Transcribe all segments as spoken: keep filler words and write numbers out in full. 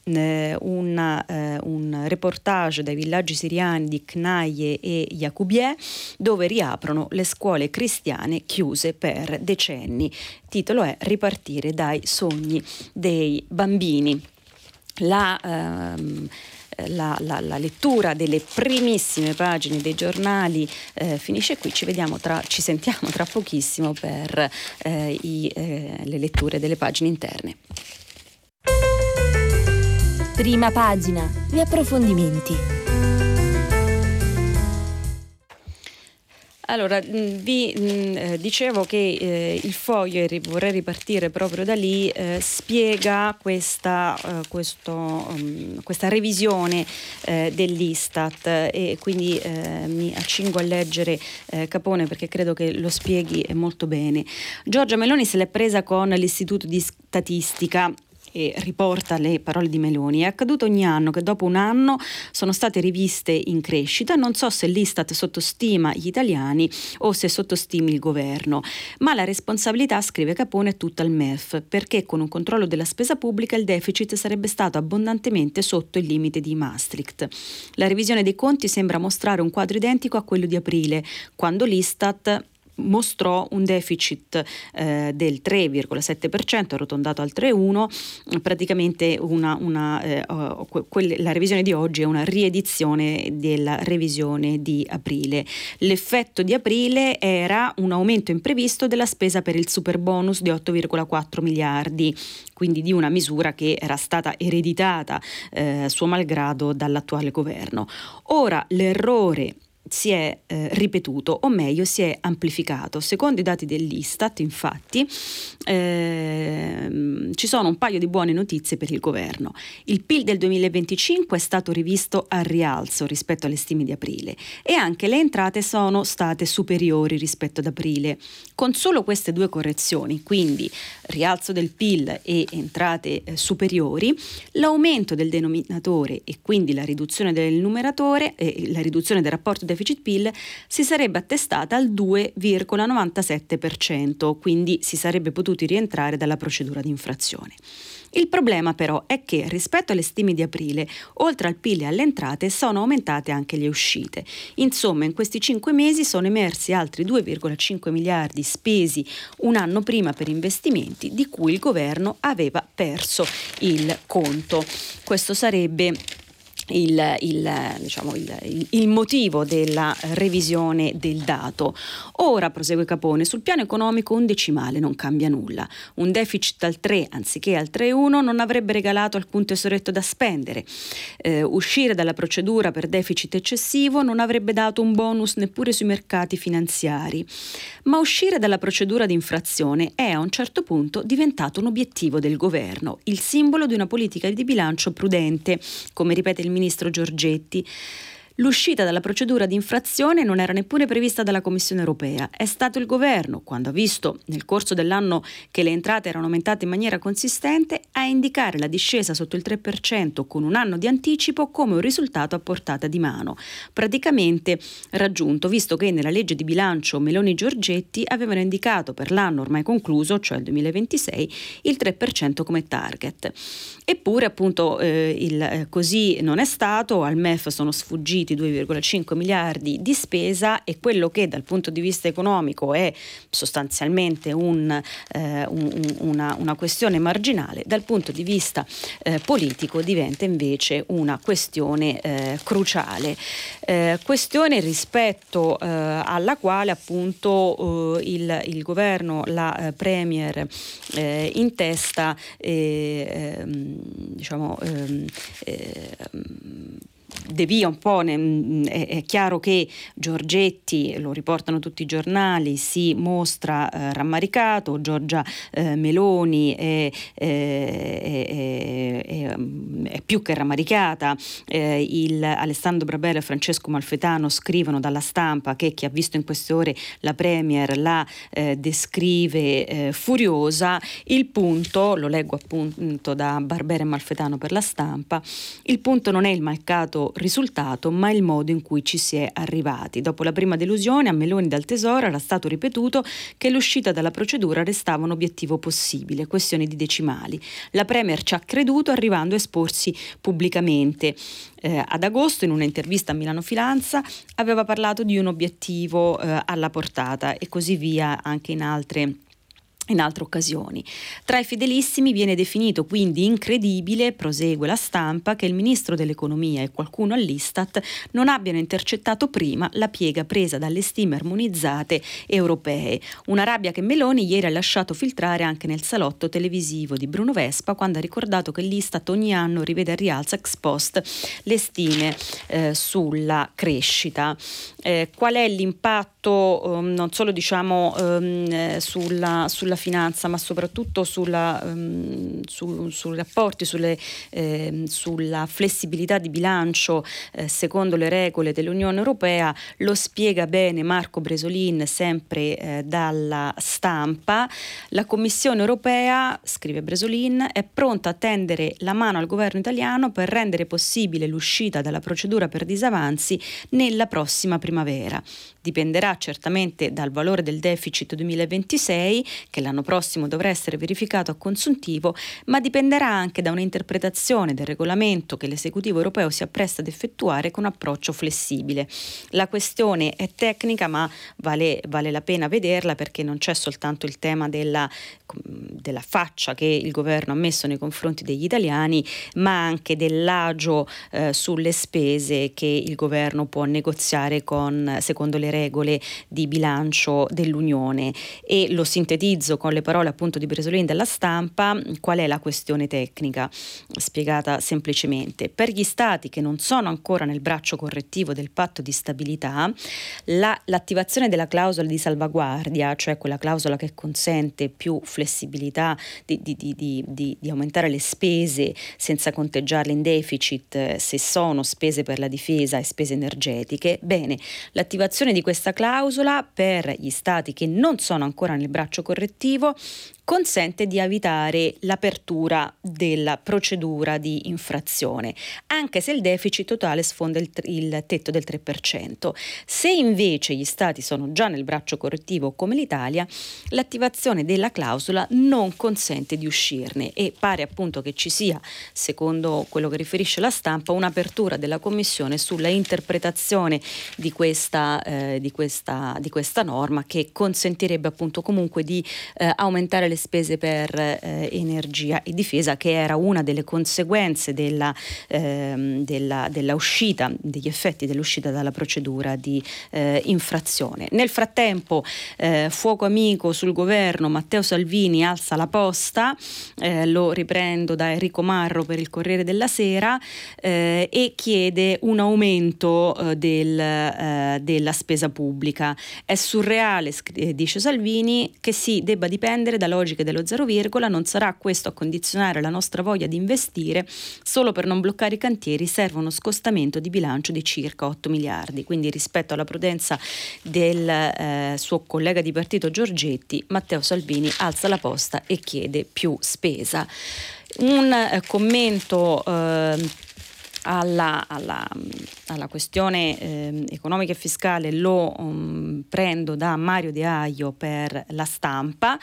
eh, una, eh, un reportage dai villaggi siriani di Knaye e Yacoubieh, dove riaprono le scuole cristiane chiuse per decenni. Il titolo è Ripartire dai sogni dei bambini. La ehm, La, la, la lettura delle primissime pagine dei giornali eh, finisce qui. Ci vediamo tra, ci sentiamo tra pochissimo per eh, i, eh, le letture delle pagine interne. Prima pagina, gli approfondimenti. Allora, vi mh, dicevo che eh, il Foglio, e vorrei ripartire proprio da lì, eh, spiega questa, eh, questo, um, questa revisione eh, dell'Istat, e quindi eh, mi accingo a leggere eh, Capone perché credo che lo spieghi molto bene. Giorgia Meloni se l'è presa con l'Istituto di Statistica, e riporta le parole di Meloni: è accaduto ogni anno che dopo un anno sono state riviste in crescita. Non so se l'Istat sottostima gli italiani o se sottostimi il governo, ma la responsabilità, scrive Capone, è tutta al M E F, perché con un controllo della spesa pubblica il deficit sarebbe stato abbondantemente sotto il limite di Maastricht. La revisione dei conti sembra mostrare un quadro identico a quello di aprile, quando l'Istat mostrò un deficit eh, del tre virgola sette per cento, arrotondato al tre virgola uno, praticamente una, una, eh, que- quelle, la revisione di oggi è una riedizione della revisione di aprile. L'effetto di aprile era un aumento imprevisto della spesa per il super bonus di otto virgola quattro miliardi, quindi di una misura che era stata ereditata eh, suo malgrado dall'attuale governo. Ora l'errore si è eh, ripetuto, o meglio si è amplificato. Secondo i dati dell'Istat, infatti, ehm, ci sono un paio di buone notizie per il governo. Il P I L del duemilaventicinque è stato rivisto al rialzo rispetto alle stime di aprile, e anche le entrate sono state superiori rispetto ad aprile. Con solo queste due correzioni, quindi rialzo del P I L e entrate eh, superiori, l'aumento del denominatore e quindi la riduzione del numeratore e la riduzione del rapporto deficit P I L si sarebbe attestata al due virgola novantasette per cento, quindi si sarebbe potuti rientrare dalla procedura di infrazione. Il problema però è che rispetto alle stime di aprile, oltre al P I L e alle entrate, sono aumentate anche le uscite. Insomma, in questi cinque mesi sono emersi altri due virgola cinque miliardi spesi un anno prima per investimenti, di cui il governo aveva perso il conto. Questo sarebbe Il, il, diciamo, il, il motivo della revisione del dato. Ora, prosegue Capone, sul piano economico un decimale non cambia nulla. Un deficit al tre anziché al tre virgola uno non avrebbe regalato alcun tesoretto da spendere. Eh, uscire dalla procedura per deficit eccessivo non avrebbe dato un bonus neppure sui mercati finanziari. Ma uscire dalla procedura di infrazione è a un certo punto diventato un obiettivo del governo, il simbolo di una politica di bilancio prudente, come ripete il ministro Giorgetti. L'uscita dalla procedura di infrazione non era neppure prevista dalla Commissione europea. È stato il governo, quando ha visto nel corso dell'anno che le entrate erano aumentate in maniera consistente, a indicare la discesa sotto il tre per cento con un anno di anticipo come un risultato a portata di mano, praticamente raggiunto, visto che nella legge di bilancio Meloni-Giorgetti avevano indicato per l'anno ormai concluso, cioè il duemilaventisei, il tre per cento come target. Eppure, appunto, eh, il, eh, così non è stato. Al M E F sono sfuggiti due virgola cinque miliardi di spesa, e quello che dal punto di vista economico è sostanzialmente un, eh, un, una, una questione marginale, dal punto di vista eh, politico diventa invece una questione eh, cruciale, eh, questione rispetto eh, alla quale appunto eh, il, il governo, la eh, Premier eh, in testa eh, ehm, diciamo ehm, ehm, devia un po', ne, è, è chiaro che Giorgetti, lo riportano tutti i giornali, si mostra eh, rammaricato, Giorgia eh, Meloni è, è, è, è, è più che rammaricata, eh, il Alessandro Brabella e Francesco Malfetano scrivono dalla Stampa che chi ha visto in queste ore la Premier la eh, descrive eh, furiosa. Il punto, lo leggo appunto da Barbera e Malfetano per la Stampa, il punto non è il mancato risultato, ma il modo in cui ci si è arrivati. Dopo la prima delusione a Meloni dal Tesoro era stato ripetuto che l'uscita dalla procedura restava un obiettivo possibile, questione di decimali. La Premier ci ha creduto arrivando a esporsi pubblicamente. Eh, ad agosto, in un'intervista a Milano Finanza, aveva parlato di un obiettivo eh, alla portata e così via anche in altre in altre occasioni. Tra i fedelissimi viene definito quindi incredibile, prosegue la Stampa, che il ministro dell'economia e qualcuno all'Istat non abbiano intercettato prima la piega presa dalle stime armonizzate europee. Una rabbia che Meloni ieri ha lasciato filtrare anche nel salotto televisivo di Bruno Vespa, quando ha ricordato che l'Istat ogni anno rivede a rialzo ex post le stime eh, sulla crescita. Eh, qual è l'impatto um, non solo diciamo um, sulla, sulla finanza, ma soprattutto sulla, um, su, sui rapporti, sulle, eh, sulla flessibilità di bilancio eh, secondo le regole dell'Unione Europea? Lo spiega bene Marco Bresolin, sempre eh, dalla Stampa. La Commissione Europea, scrive Bresolin, è pronta a tendere la mano al governo italiano per rendere possibile l'uscita dalla procedura per disavanzi nella prossima primavera. Dipenderà certamente dal valore del deficit duemilaventisei, che l'anno prossimo dovrà essere verificato a consuntivo, ma dipenderà anche da un'interpretazione del regolamento che l'esecutivo europeo si appresta ad effettuare con approccio flessibile. La questione è tecnica, ma vale, vale la pena vederla, perché non c'è soltanto il tema della, della faccia che il governo ha messo nei confronti degli italiani, ma anche dell'agio eh, sulle spese che il governo può negoziare con, secondo le regole di bilancio dell'Unione. E lo sintetizzo con le parole appunto di Bresolin della Stampa. Qual è la questione tecnica? Spiegata semplicemente: per gli stati che non sono ancora nel braccio correttivo del patto di stabilità, la, l'attivazione della clausola di salvaguardia, cioè quella clausola che consente più flessibilità di, di, di, di, di, di aumentare le spese senza conteggiarle in deficit se sono spese per la difesa e spese energetiche, bene, l'attivazione di questa clausola per gli stati che non sono ancora nel braccio correttivo consente di evitare l'apertura della procedura di infrazione, anche se il deficit totale sfonda il, il tetto del tre per cento. Se invece gli stati sono già nel braccio correttivo come l'Italia, l'attivazione della clausola non consente di uscirne e pare appunto che ci sia, secondo quello che riferisce la Stampa, un'apertura della Commissione sulla interpretazione di questa, eh, di questa, di questa norma, che consentirebbe appunto comunque di eh, aumentare le spese per eh, energia e difesa, che era una delle conseguenze della, ehm, della, della uscita, degli effetti dell'uscita dalla procedura di eh, infrazione. Nel frattempo eh, fuoco amico sul governo, Matteo Salvini alza la posta, eh, lo riprendo da Enrico Marro per il Corriere della Sera, eh, e chiede un aumento eh, del, eh, della spesa pubblica. È surreale, scri- dice Salvini, che si debba dipendere da logiche dello zero virgola, non sarà questo a condizionare la nostra voglia di investire. Solo per non bloccare i cantieri serve uno scostamento di bilancio di circa otto miliardi. Quindi, rispetto alla prudenza del eh, suo collega di partito Giorgetti, Matteo Salvini alza la posta e chiede più spesa. Un eh, commento eh, Alla, alla, alla questione eh, economica e fiscale lo um, prendo da Mario De Aglio per la Stampa.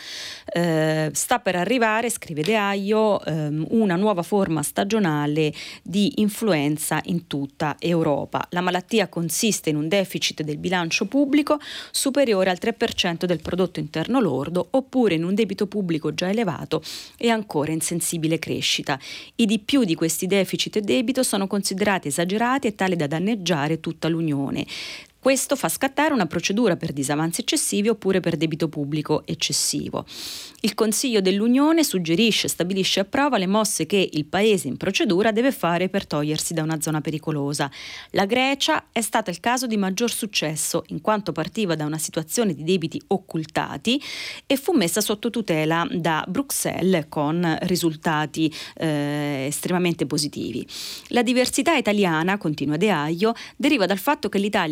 Eh, sta per arrivare, scrive De Aglio, ehm, una nuova forma stagionale di influenza in tutta Europa. La malattia consiste in un deficit del bilancio pubblico superiore al tre per cento del prodotto interno lordo, oppure in un debito pubblico già elevato e ancora in sensibile crescita. I di più di questi deficit e debito sono considerati esagerati e tali da danneggiare tutta l'Unione. Questo fa scattare una procedura per disavanzi eccessivi oppure per debito pubblico eccessivo. Il Consiglio dell'Unione suggerisce, stabilisce e approva le mosse che il Paese in procedura deve fare per togliersi da una zona pericolosa. La Grecia è stata il caso di maggior successo, in quanto partiva da una situazione di debiti occultati e fu messa sotto tutela da Bruxelles con risultati eh, estremamente positivi. La diversità italiana, continua De Aglio, deriva dal fatto che l'Italia è riuscita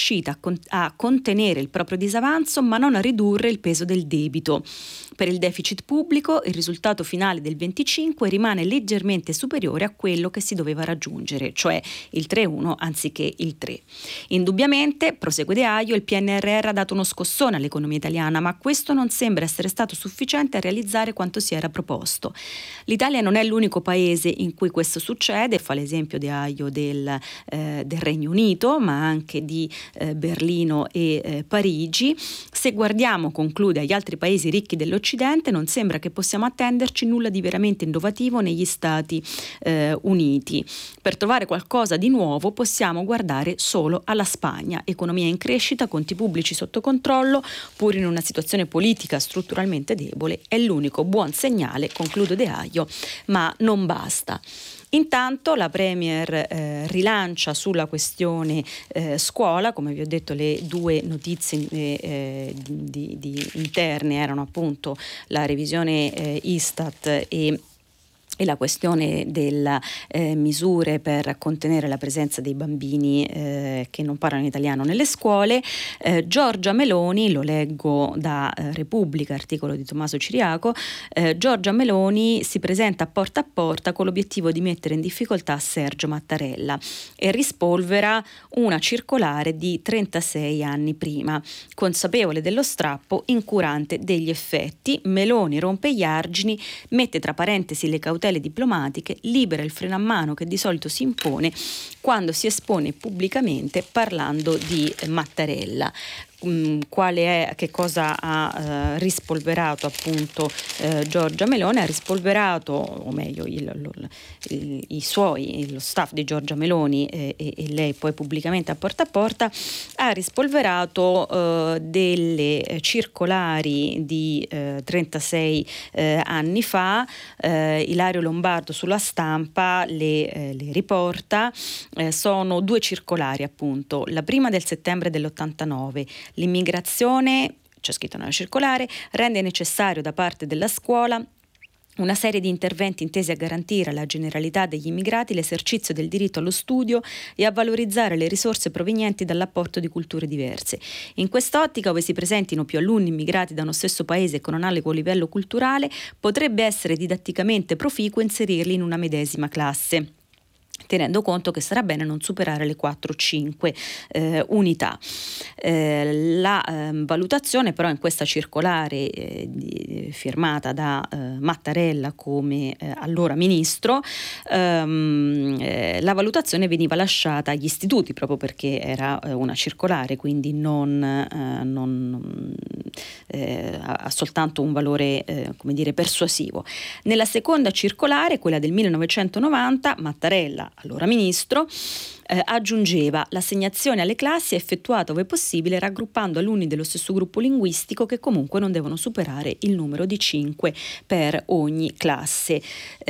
riuscita a, con- a contenere il proprio disavanzo ma non a ridurre il peso del debito. Per il deficit pubblico il risultato finale del venticinque rimane leggermente superiore a quello che si doveva raggiungere, cioè il tre virgola uno anziché il tre. Indubbiamente, prosegue De Aio, il P N R R ha dato uno scossone all'economia italiana, ma questo non sembra essere stato sufficiente a realizzare quanto si era proposto. L'Italia non è l'unico paese in cui questo succede, fa l'esempio De Aio del, eh, del Regno Unito, ma anche di eh, Berlino e eh, Parigi. Se guardiamo, conclude, agli altri paesi ricchi dell'Occidente, non sembra che possiamo attenderci nulla di veramente innovativo negli Stati eh, Uniti. Per trovare qualcosa di nuovo possiamo guardare solo alla Spagna, economia in crescita, conti pubblici sotto controllo, pur in una situazione politica strutturalmente debole, è l'unico buon segnale, conclude De Aio, ma non basta. Intanto la Premier eh, rilancia sulla questione eh, scuola, come vi ho detto le due notizie eh, di, di interne erano appunto la revisione eh, Istat e e la questione delle eh, misure per contenere la presenza dei bambini eh, che non parlano italiano nelle scuole. Eh, Giorgia Meloni, lo leggo da eh, Repubblica, articolo di Tommaso Ciriaco, eh, Giorgia Meloni si presenta a Porta a Porta con l'obiettivo di mettere in difficoltà Sergio Mattarella e rispolvera una circolare di trentasei anni prima. Consapevole dello strappo, incurante degli effetti, Meloni rompe gli argini, mette tra parentesi le cautele diplomatiche, libera il freno a mano che di solito si impone quando si espone pubblicamente parlando di Mattarella. Quale è, che cosa ha uh, rispolverato appunto uh, Giorgia Meloni? Ha rispolverato, o meglio il, lo, il, i suoi, lo staff di Giorgia Meloni eh, e, e lei poi pubblicamente a Porta a Porta ha rispolverato uh, delle circolari di uh, trentasei uh, anni fa. uh, Ilario Lombardo sulla Stampa le, uh, le riporta. Uh, sono due circolari appunto, la prima del settembre dell'ottantanove. L'immigrazione, c'è scritto nella circolare, rende necessario da parte della scuola una serie di interventi intesi a garantire alla generalità degli immigrati l'esercizio del diritto allo studio e a valorizzare le risorse provenienti dall'apporto di culture diverse. In quest'ottica, ove si presentino più alunni immigrati da uno stesso paese con un analogo livello culturale, potrebbe essere didatticamente proficuo inserirli in una medesima classe, tenendo conto che sarà bene non superare le quattro cinque eh, unità. Eh, la eh, valutazione però in questa circolare eh, di, firmata da eh, Mattarella come eh, allora ministro, ehm, eh, la valutazione veniva lasciata agli istituti proprio perché era eh, una circolare, quindi non, eh, non eh, ha soltanto un valore eh, come dire persuasivo. Nella seconda circolare, quella del millenovecentonovanta, Mattarella, allora ministro, eh, aggiungeva: l'assegnazione alle classi è effettuata ove possibile raggruppando alunni dello stesso gruppo linguistico che comunque non devono superare il numero di cinque per ogni classe.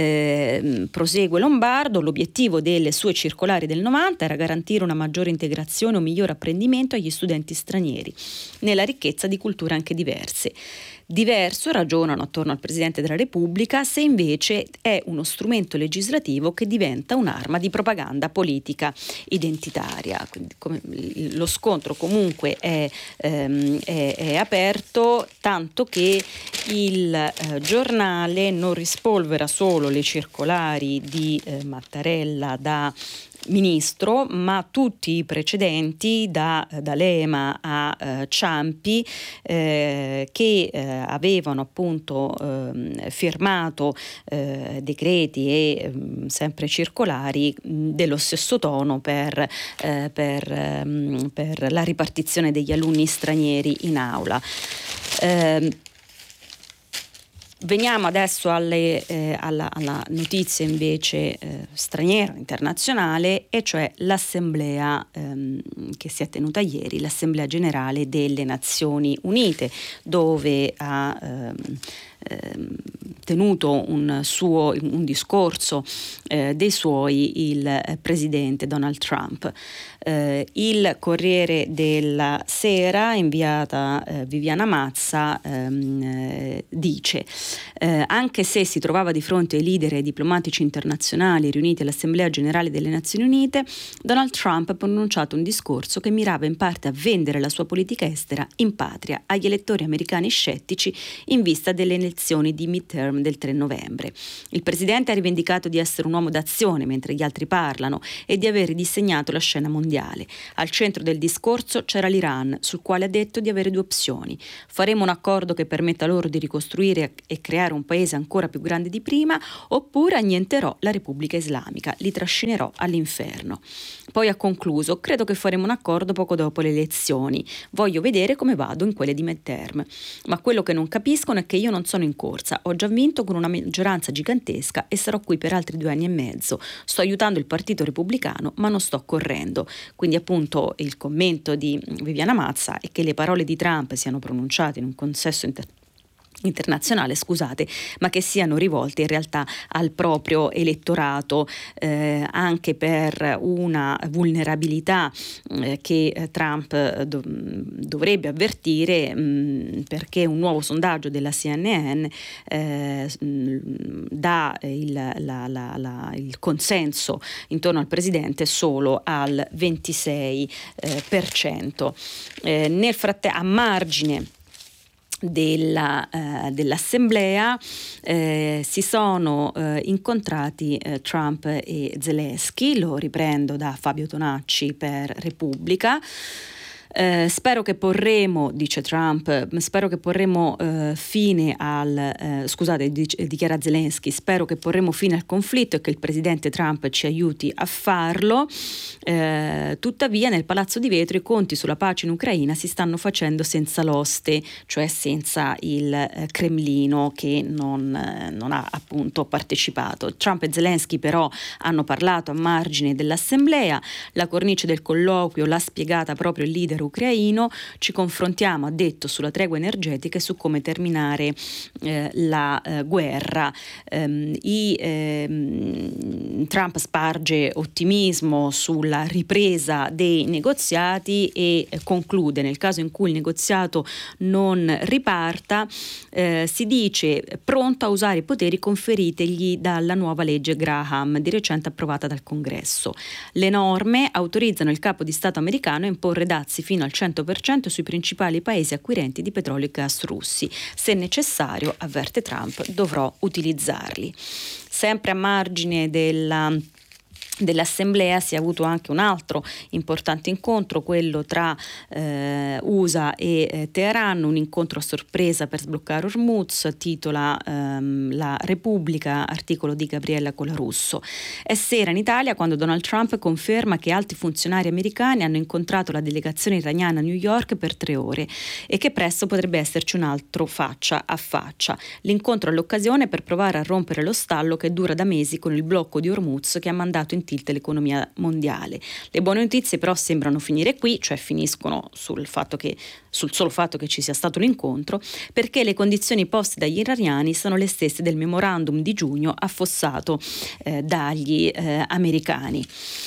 Eh, prosegue Lombardo, l'obiettivo delle sue circolari del novanta era garantire una maggiore integrazione o miglior apprendimento agli studenti stranieri nella ricchezza di culture anche diverse. Diverso, ragionano attorno al Presidente della Repubblica, se invece è uno strumento legislativo che diventa un'arma di propaganda politica identitaria. Quindi, come, lo scontro comunque è, ehm, è, è aperto, tanto che il eh, giornale non rispolvera solo le circolari di eh, Mattarella da ministro, ma tutti i precedenti da D'Alema a eh, Ciampi eh, che eh, avevano appunto eh, firmato eh, decreti e mh, sempre circolari mh, dello stesso tono per, eh, per, mh, per la ripartizione degli alunni stranieri in aula. Eh, Veniamo adesso alle, eh, alla, alla notizia invece eh, straniera, internazionale, e cioè l'assemblea ehm, che si è tenuta ieri, l'Assemblea Generale delle Nazioni Unite, dove ha ehm, eh, tenuto un suo un discorso eh, dei suoi il eh, presidente Donald Trump. Eh, il Corriere della Sera, inviata eh, Viviana Mazza, ehm, eh, dice eh, anche se si trovava di fronte ai leader e ai diplomatici internazionali riuniti all'Assemblea Generale delle Nazioni Unite, Donald Trump ha pronunciato un discorso che mirava in parte a vendere la sua politica estera in patria agli elettori americani scettici in vista delle elezioni di midterm del tre novembre. Il presidente ha rivendicato di essere un uomo d'azione mentre gli altri parlano e di aver ridisegnato la scena mondiale. Al centro del discorso c'era l'Iran, sul quale ha detto di avere due opzioni. Faremo un accordo che permetta loro di ricostruire e creare un paese ancora più grande di prima, oppure annienterò la Repubblica Islamica, li trascinerò all'inferno. Poi ha concluso: credo che faremo un accordo poco dopo le elezioni. Voglio vedere come vado in quelle di midterm. Ma quello che non capiscono è che io non sono in corsa. Ho già vinto con una maggioranza gigantesca e sarò qui per altri due anni e mezzo. Sto aiutando il Partito Repubblicano, ma non sto correndo. Quindi appunto il commento di Viviana Mazza è che le parole di Trump siano pronunciate in un consesso internazionale internazionale, scusate, ma che siano rivolte in realtà al proprio elettorato, eh, anche per una vulnerabilità eh, che Trump do- dovrebbe avvertire, mh, perché un nuovo sondaggio della C N N eh, dà il, la, la, la, il consenso intorno al presidente solo al ventisei per cento. Eh, nel frattempo, a margine Della, eh, dell'assemblea eh, si sono eh, incontrati eh, Trump e Zelensky. Lo riprendo da Fabio Tonacci per Repubblica. Eh, spero che porremo, dice Trump, spero che porremo eh, fine al, eh, scusate, dice, dichiara Zelensky, spero che porremo fine al conflitto e che il presidente Trump ci aiuti a farlo. Eh, tuttavia nel Palazzo di Vetro i conti sulla pace in Ucraina si stanno facendo senza l'oste, cioè senza il eh, Cremlino che non, eh, non ha appunto partecipato. Trump e Zelensky però hanno parlato a margine dell'assemblea. La cornice del colloquio l'ha spiegata proprio il leader ucraino. Ci confrontiamo, ha detto, sulla tregua energetica e su come terminare eh, la eh, guerra. Um, i, ehm, Trump sparge ottimismo sulla ripresa dei negoziati e eh, conclude: nel caso in cui il negoziato non riparta, eh, si dice pronto a usare i poteri conferitegli dalla nuova legge Graham, di recente approvata dal Congresso. Le norme autorizzano il capo di Stato americano a imporre dazi fino al cento per cento sui principali paesi acquirenti di petrolio e gas russi. Se necessario, avverte Trump, dovrò utilizzarli. Sempre a margine della dell'assemblea si è avuto anche un altro importante incontro, quello tra eh, U S A e eh, Teheran, un incontro a sorpresa per sbloccare Hormuz, titola ehm, La Repubblica, articolo di Gabriella Colarusso. È sera in Italia quando Donald Trump conferma che alti funzionari americani hanno incontrato la delegazione iraniana a New York per tre ore e che presto potrebbe esserci un altro faccia a faccia. L'incontro è l'occasione per provare a rompere lo stallo che dura da mesi con il blocco di Hormuz che ha mandato in tilt l'economia mondiale. Le buone notizie però sembrano finire qui, cioè finiscono sul fatto che sul solo fatto che ci sia stato l'incontro, perché le condizioni poste dagli iraniani sono le stesse del memorandum di giugno affossato eh, dagli eh, americani.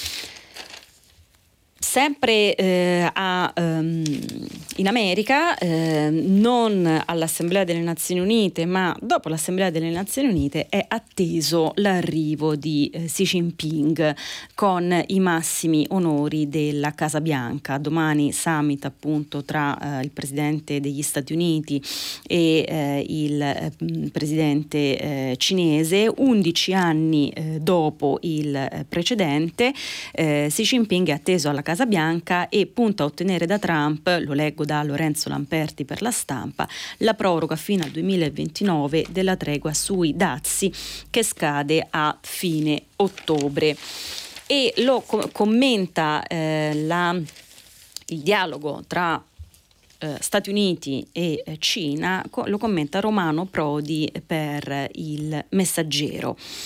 Sempre eh, a, um, in America, eh, non all'Assemblea delle Nazioni Unite, ma dopo l'Assemblea delle Nazioni Unite è atteso l'arrivo di eh, Xi Jinping con i massimi onori della Casa Bianca. Domani summit appunto tra eh, il Presidente degli Stati Uniti e eh, il eh, Presidente eh, cinese. undici anni eh, dopo il eh, precedente, eh, Xi Jinping è atteso alla Casa Bianca e punta a ottenere da Trump, lo leggo da Lorenzo Lamperti per La Stampa, la proroga fino al duemilaventinove della tregua sui dazi che scade a fine ottobre. E lo co- commenta eh, la, il dialogo tra eh, Stati Uniti e eh, Cina, co- lo commenta Romano Prodi per Il Messaggero.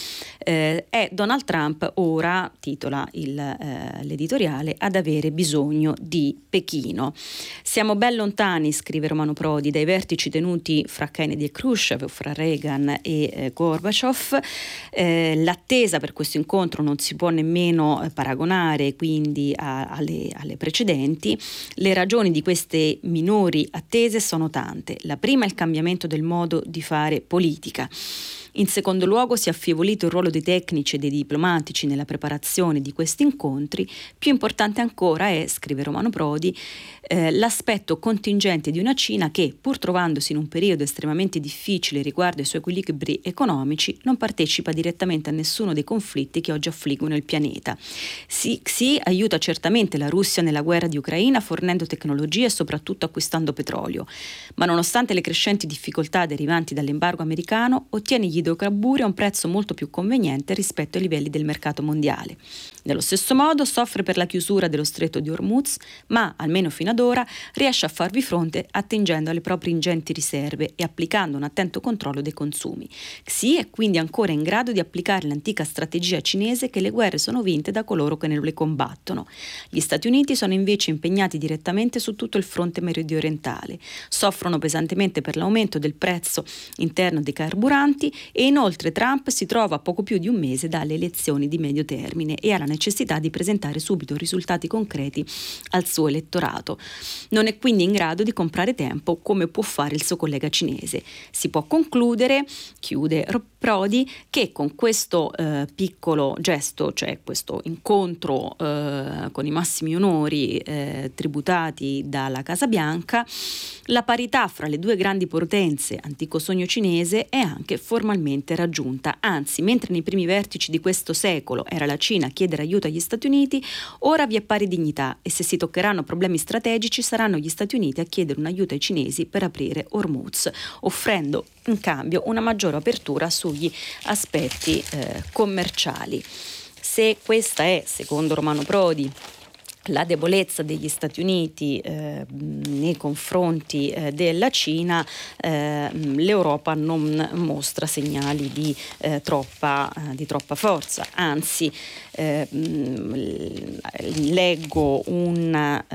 Eh, è Donald Trump ora, titola il, eh, l'editoriale, ad avere bisogno di Pechino. Siamo ben lontani, scrive Romano Prodi, dai vertici tenuti fra Kennedy e Khrushchev, fra Reagan e eh, Gorbaciov. Eh, l'attesa per questo incontro non si può nemmeno eh, paragonare quindi a, alle, alle precedenti. Le ragioni di queste minori attese sono tante. La prima è il cambiamento del modo di fare politica. In secondo luogo si è affievolito il ruolo dei tecnici e dei diplomatici nella preparazione di questi incontri. Più importante ancora è, scrive Romano Prodi, eh, l'aspetto contingente di una Cina che, pur trovandosi in un periodo estremamente difficile riguardo ai suoi equilibri economici, non partecipa direttamente a nessuno dei conflitti che oggi affliggono il pianeta. Sì, Xi aiuta certamente la Russia nella guerra di Ucraina fornendo tecnologie e soprattutto acquistando petrolio, ma nonostante le crescenti difficoltà derivanti dall'embargo americano, ottiene gli idrocarburi a un prezzo molto più conveniente rispetto ai livelli del mercato mondiale. Nello stesso modo soffre per la chiusura dello stretto di Hormuz, ma, almeno fino ad ora, riesce a farvi fronte attingendo alle proprie ingenti riserve e applicando un attento controllo dei consumi. Xi è quindi ancora in grado di applicare l'antica strategia cinese che le guerre sono vinte da coloro che ne le combattono. Gli Stati Uniti sono invece impegnati direttamente su tutto il fronte mediorientale, soffrono pesantemente per l'aumento del prezzo interno dei carburanti e inoltre Trump si trova a poco più di un mese dalle elezioni di medio termine e ha la necessità di presentare subito risultati concreti al suo elettorato. Non è quindi in grado di comprare tempo come può fare il suo collega cinese. Si può concludere, chiude Prodi, che con questo eh, piccolo gesto, cioè questo incontro eh, con i massimi onori eh, tributati dalla Casa Bianca, la parità fra le due grandi potenze, antico sogno cinese, è anche formalmente raggiunta. Anzi, mentre nei primi vertici di questo secolo era la Cina a chiedere aiuto agli Stati Uniti, ora vi è pari dignità e se si toccheranno problemi strategici saranno gli Stati Uniti a chiedere un aiuto ai cinesi per aprire Hormuz, offrendo in cambio una maggiore apertura sugli aspetti eh, commerciali. Se questa è, secondo Romano Prodi, la debolezza degli Stati Uniti eh, nei confronti eh, della Cina, eh, l'Europa non mostra segnali di, eh, troppa, eh, di troppa forza. Anzi, eh, leggo un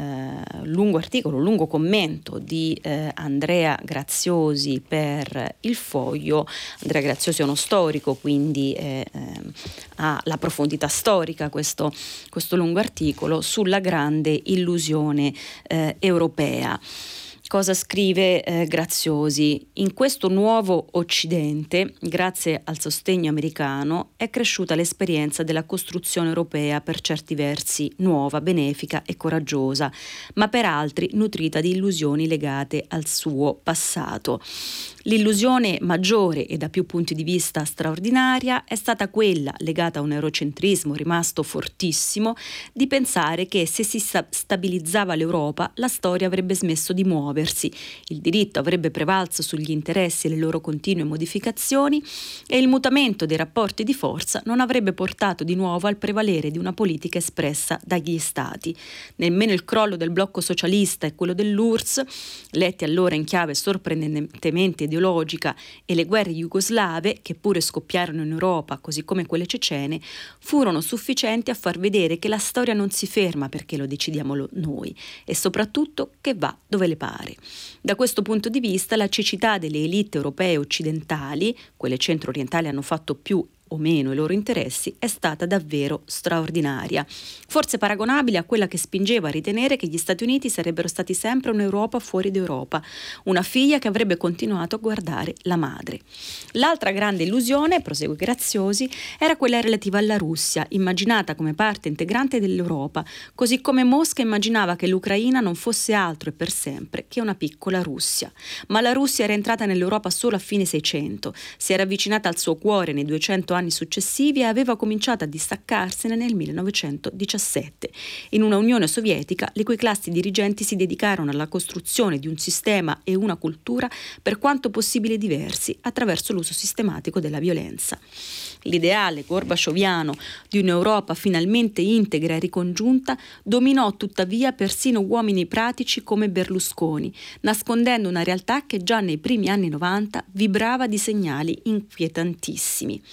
eh, lungo articolo, un lungo commento di eh, Andrea Graziosi per Il Foglio. Andrea Graziosi è uno storico, quindi eh, eh, ha la profondità storica questo, questo lungo articolo sulla grande illusione eh, europea. Cosa scrive eh, Graziosi? In questo nuovo Occidente, grazie al sostegno americano, è cresciuta l'esperienza della costruzione europea per certi versi nuova, benefica e coraggiosa, ma per altri nutrita di illusioni legate al suo passato. L'illusione maggiore e da più punti di vista straordinaria è stata quella, legata a un eurocentrismo rimasto fortissimo, di pensare che se si stabilizzava l'Europa la storia avrebbe smesso di muoversi, il diritto avrebbe prevalso sugli interessi e le loro continue modificazioni e il mutamento dei rapporti di forza non avrebbe portato di nuovo al prevalere di una politica espressa dagli Stati. Nemmeno il crollo del blocco socialista e quello dell'U R S S, letti allora in chiave sorprendentemente ideologica, e le guerre jugoslave, che pure scoppiarono in Europa, così come quelle cecene, furono sufficienti a far vedere che la storia non si ferma perché lo decidiamo noi e soprattutto che va dove le pare. Da questo punto di vista la cecità delle elite europee occidentali, quelle centro-orientali hanno fatto più o meno i loro interessi, è stata davvero straordinaria, forse paragonabile a quella che spingeva a ritenere che gli Stati Uniti sarebbero stati sempre un'Europa fuori d'Europa, una figlia che avrebbe continuato a guardare la madre. L'altra grande illusione, prosegue Graziosi, era quella relativa alla Russia, immaginata come parte integrante dell'Europa, così come Mosca immaginava che l'Ucraina non fosse altro e per sempre che una piccola Russia. Ma la Russia era entrata nell'Europa solo a fine Seicento, si era avvicinata al suo cuore nei duecento anni successivi e aveva cominciato a distaccarsene nel millenovecentodiciassette, in una Unione Sovietica le cui classi dirigenti si dedicarono alla costruzione di un sistema e una cultura per quanto possibile diversi attraverso l'uso sistematico della violenza. L'ideale gorbacioviano di un'Europa finalmente integra e ricongiunta dominò tuttavia persino uomini pratici come Berlusconi, nascondendo una realtà che già nei primi anni novanta vibrava di segnali inquietantissimi.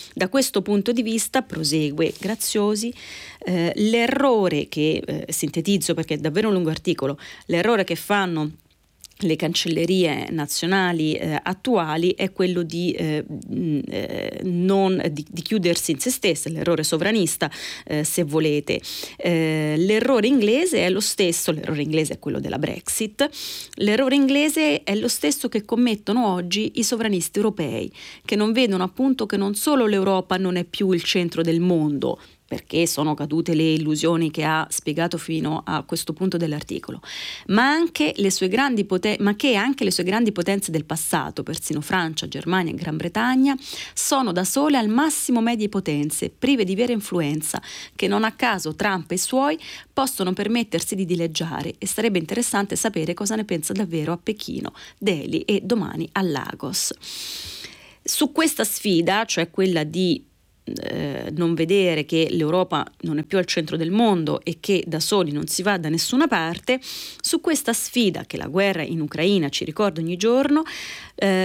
Da questo punto di vista, prosegue Graziosi, eh, l'errore che, eh, sintetizzo perché è davvero un lungo articolo, l'errore che fanno le cancellerie nazionali eh, attuali è quello di, eh, eh, non, di, di chiudersi in se stesse, l'errore sovranista eh, se volete. Eh, l'errore inglese è lo stesso, l'errore inglese è quello della Brexit, l'errore inglese è lo stesso che commettono oggi i sovranisti europei, che non vedono appunto che non solo l'Europa non è più il centro del mondo, perché sono cadute le illusioni che ha spiegato fino a questo punto dell'articolo, ma anche le sue grandi poten- ma che anche le sue grandi potenze del passato, persino Francia, Germania e Gran Bretagna, sono da sole al massimo medie potenze, prive di vera influenza, che non a caso Trump e i suoi possono permettersi di dileggiare, e sarebbe interessante sapere cosa ne pensa davvero a Pechino, Delhi e domani a Lagos. Su questa sfida, cioè quella di Eh, non vedere che l'Europa non è più al centro del mondo e che da soli non si va da nessuna parte, su questa sfida che la guerra in Ucraina ci ricorda ogni giorno, eh,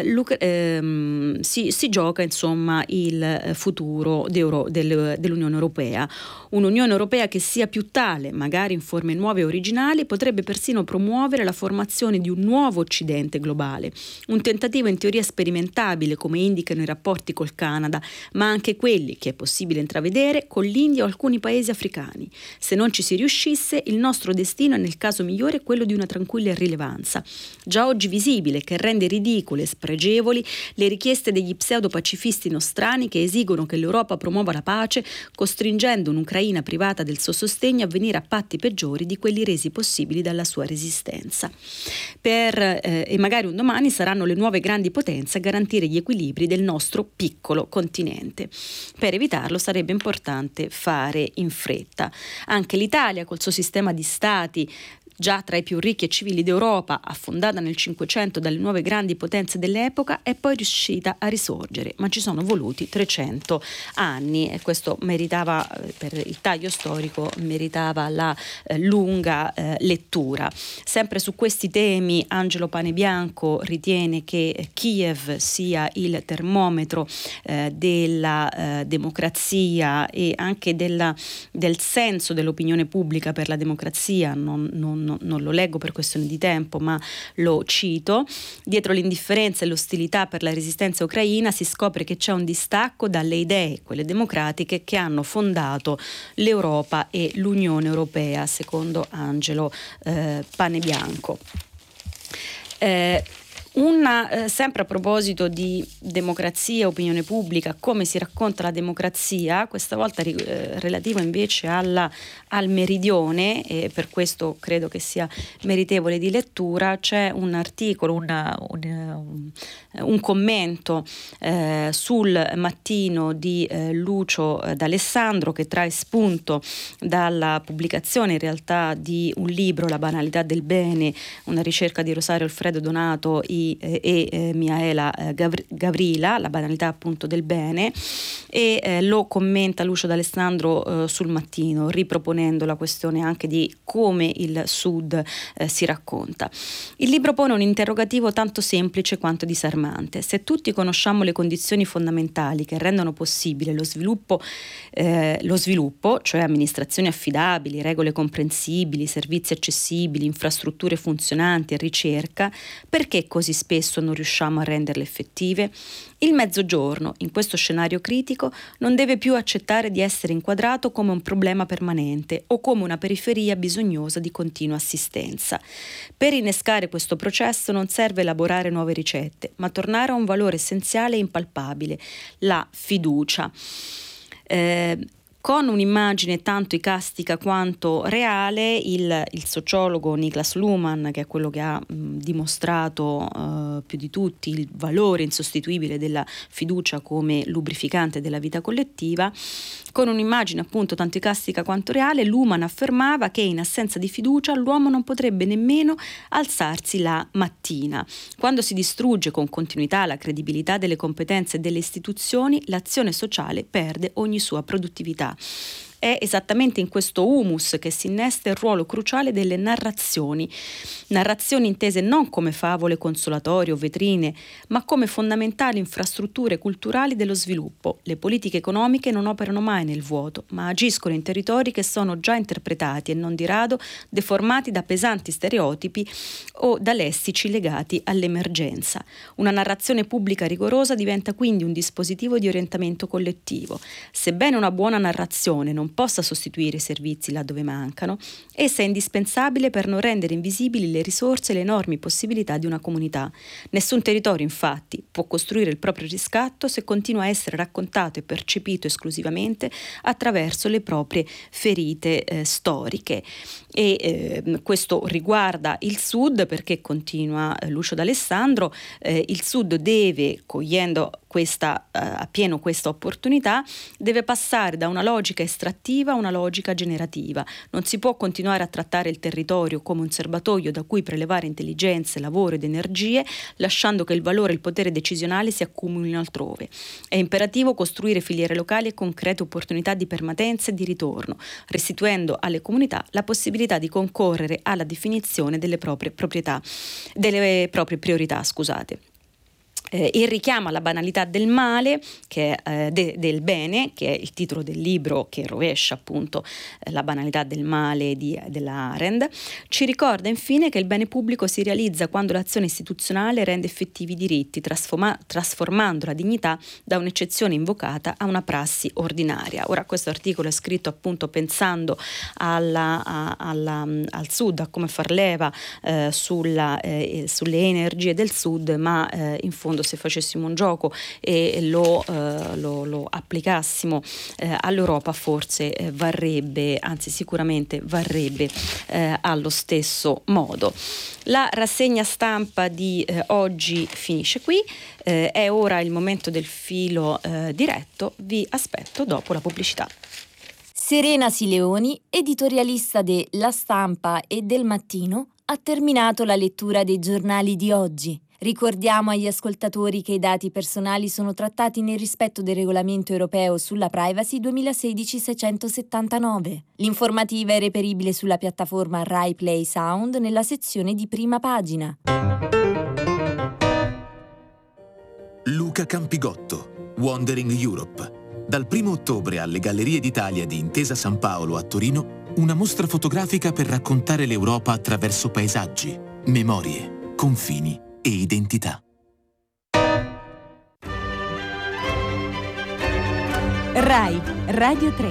ehm, si, si gioca insomma il futuro del, dell'Unione Europea. Un'Unione Europea che sia più tale, magari in forme nuove e originali, potrebbe persino promuovere la formazione di un nuovo Occidente globale, un tentativo in teoria sperimentabile come indicano i rapporti col Canada, ma anche quelli che è possibile intravedere con l'India o alcuni paesi africani. Se non ci si riuscisse, il nostro destino è nel caso migliore quello di una tranquilla irrilevanza, già oggi visibile, che rende ridicole e spregevoli le richieste degli pseudo-pacifisti nostrani che esigono che l'Europa promuova la pace, costringendo un'Ucraina privata del suo sostegno a venire a patti peggiori di quelli resi possibili dalla sua resistenza. Per, eh, e magari un domani saranno le nuove grandi potenze a garantire gli equilibri del nostro piccolo continente. Per evitarlo sarebbe importante fare in fretta. Anche l'Italia, col suo sistema di stati già tra i più ricchi e civili d'Europa, affondata nel Cinquecento dalle nuove grandi potenze dell'epoca, è poi riuscita a risorgere, ma ci sono voluti trecento anni e questo meritava, per il taglio storico, meritava la eh, lunga eh, lettura. Sempre su questi temi Angelo Panebianco ritiene che Kiev sia il termometro eh, della eh, democrazia e anche della, del senso dell'opinione pubblica per la democrazia. Non, non Non, non lo leggo per questione di tempo, ma lo cito. Dietro l'indifferenza e l'ostilità per la resistenza ucraina si scopre che c'è un distacco dalle idee, quelle democratiche, che hanno fondato l'Europa e l'Unione Europea, secondo Angelo eh, Panebianco. Eh, Una, eh, sempre a proposito di democrazia, opinione pubblica, come si racconta la democrazia, questa volta eh, relativa invece alla, al meridione, e per questo credo che sia meritevole di lettura. C'è un articolo, una, un, un commento eh, sul Mattino di eh, Lucio D'Alessandro, che trae spunto dalla pubblicazione in realtà di un libro, La banalità del bene, una ricerca di Rosario Alfredo Donato e e eh, Miaela eh, Gavr- Gavrila, La banalità appunto del bene, e eh, lo commenta Lucio D'Alessandro eh, sul Mattino, riproponendo la questione anche di come il Sud eh, si racconta. Il libro pone un interrogativo tanto semplice quanto disarmante. Se tutti conosciamo le condizioni fondamentali che rendono possibile lo sviluppo, eh, lo sviluppo, cioè amministrazioni affidabili, regole comprensibili, servizi accessibili, infrastrutture funzionanti e ricerca, perché così spesso non riusciamo a renderle effettive? Il Mezzogiorno, in questo scenario critico, non deve più accettare di essere inquadrato come un problema permanente o come una periferia bisognosa di continua assistenza. Per innescare questo processo non serve elaborare nuove ricette, ma tornare a un valore essenziale e impalpabile, la fiducia. Eh, Con un'immagine tanto icastica quanto reale, il, il sociologo Niklas Luhmann, che è quello che ha mh, dimostrato uh, più di tutti il valore insostituibile della fiducia come lubrificante della vita collettiva, con un'immagine appunto tanto icastica quanto reale, Luhmann affermava che in assenza di fiducia l'uomo non potrebbe nemmeno alzarsi la mattina. Quando si distrugge con continuità la credibilità delle competenze delle istituzioni, l'azione sociale perde ogni sua produttività. È esattamente in questo humus che si innesta il ruolo cruciale delle narrazioni. Narrazioni intese non come favole, consolatorie o vetrine, ma come fondamentali infrastrutture culturali dello sviluppo. Le politiche economiche non operano mai nel vuoto, ma agiscono in territori che sono già interpretati e non di rado deformati da pesanti stereotipi o da lessici legati all'emergenza. Una narrazione pubblica rigorosa diventa quindi un dispositivo di orientamento collettivo. Sebbene una buona narrazione non possa sostituire i servizi laddove mancano, essa è indispensabile per non rendere invisibili le risorse e le enormi possibilità di una comunità. Nessun territorio, infatti, può costruire il proprio riscatto se continua a essere raccontato e percepito esclusivamente attraverso le proprie ferite eh, storiche. E eh, questo riguarda il Sud, perché continua eh, Lucio D'Alessandro, eh, il Sud deve, cogliendo questa, eh, appieno questa opportunità, deve passare da una logica estrattiva a una logica generativa. Non si può continuare a trattare il territorio come un serbatoio da cui prelevare intelligenze, lavoro ed energie, lasciando che il valore e il potere decisionale si accumulino altrove. È imperativo costruire filiere locali e concrete opportunità di permanenza e di ritorno, restituendo alle comunità la possibilità di concorrere alla definizione delle proprie proprietà, delle proprie priorità, scusate. Eh, il richiamo alla banalità del male, che è, eh, de, del bene, che è il titolo del libro che rovescia appunto eh, la banalità del male di, della Arendt, ci ricorda infine che il bene pubblico si realizza quando l'azione istituzionale rende effettivi i diritti, trasforma, trasformando la dignità da un'eccezione invocata a una prassi ordinaria. Ora, questo articolo è scritto appunto pensando alla, a, alla, al Sud, a come far leva eh, sulla, eh, sulle energie del Sud, ma eh, in fondo se facessimo un gioco e lo, eh, lo, lo applicassimo eh, all'Europa, forse eh, varrebbe, anzi sicuramente varrebbe eh, allo stesso modo. La rassegna stampa di eh, oggi finisce qui, eh, è ora il momento del filo eh, diretto, vi aspetto dopo la pubblicità. Serena Sileoni, editorialista de La Stampa e del Mattino, ha terminato la lettura dei giornali di oggi. Ricordiamo agli ascoltatori che i dati personali sono trattati nel rispetto del regolamento europeo sulla privacy duemilasedici seicentosettantanove. L'informativa è reperibile sulla piattaforma Rai Play Sound nella sezione di prima pagina. Luca Campigotto, Wandering Europe. Dal primo ottobre alle Gallerie d'Italia di Intesa San Paolo a Torino, una mostra fotografica per raccontare l'Europa attraverso paesaggi, memorie, confini e identità. Rai Radio tre.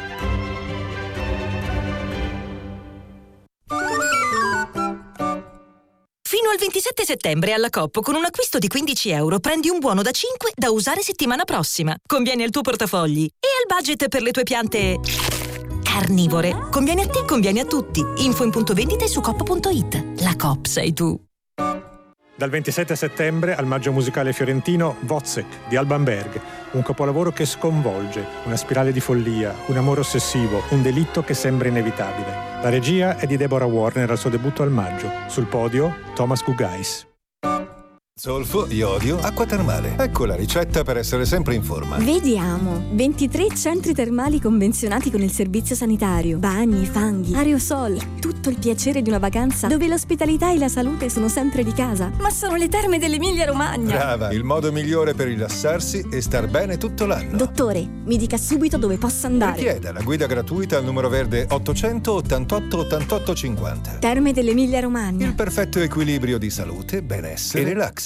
Fino al ventisette settembre alla Coop con un acquisto di quindici euro prendi un buono da cinque da usare settimana prossima. Conviene al tuo portafogli e al budget per le tue piante carnivore. Conviene a te, conviene a tutti. Info in punto vendita e su coop punto it. La Coop sei tu. Dal ventisette settembre al Maggio Musicale Fiorentino Wozzeck di Alban Berg, un capolavoro che sconvolge, una spirale di follia, un amore ossessivo, un delitto che sembra inevitabile. La regia è di Deborah Warner al suo debutto al maggio. Sul podio Thomas Gugais. Zolfo, iodio, acqua termale. Ecco la ricetta per essere sempre in forma. Vediamo. ventitré centri termali convenzionati con il servizio sanitario. Bagni, fanghi, aerosol. Tutto il piacere di una vacanza dove l'ospitalità e la salute sono sempre di casa. Ma sono le terme dell'Emilia Romagna. Brava, il modo migliore per rilassarsi e star bene tutto l'anno. Dottore, mi dica subito dove posso andare. Richieda la guida gratuita al numero verde ottocento ottantotto ottantotto cinquanta. Terme dell'Emilia Romagna. Il perfetto equilibrio di salute, benessere e relax.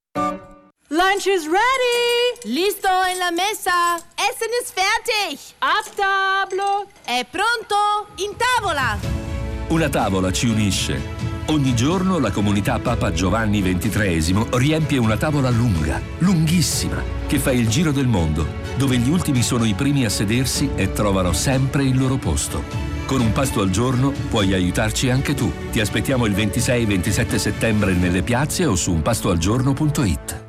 Lunch is ready! Listo en la mesa! Essen ist fertig! A tavola! È pronto? In tavola! Una tavola ci unisce. Ogni giorno la comunità Papa Giovanni ventitreesimo riempie una tavola lunga, lunghissima, che fa il giro del mondo, dove gli ultimi sono i primi a sedersi e trovano sempre il loro posto. Con un pasto al giorno puoi aiutarci anche tu. Ti aspettiamo il ventisei ventisette settembre nelle piazze o su un pasto al giorno punto it.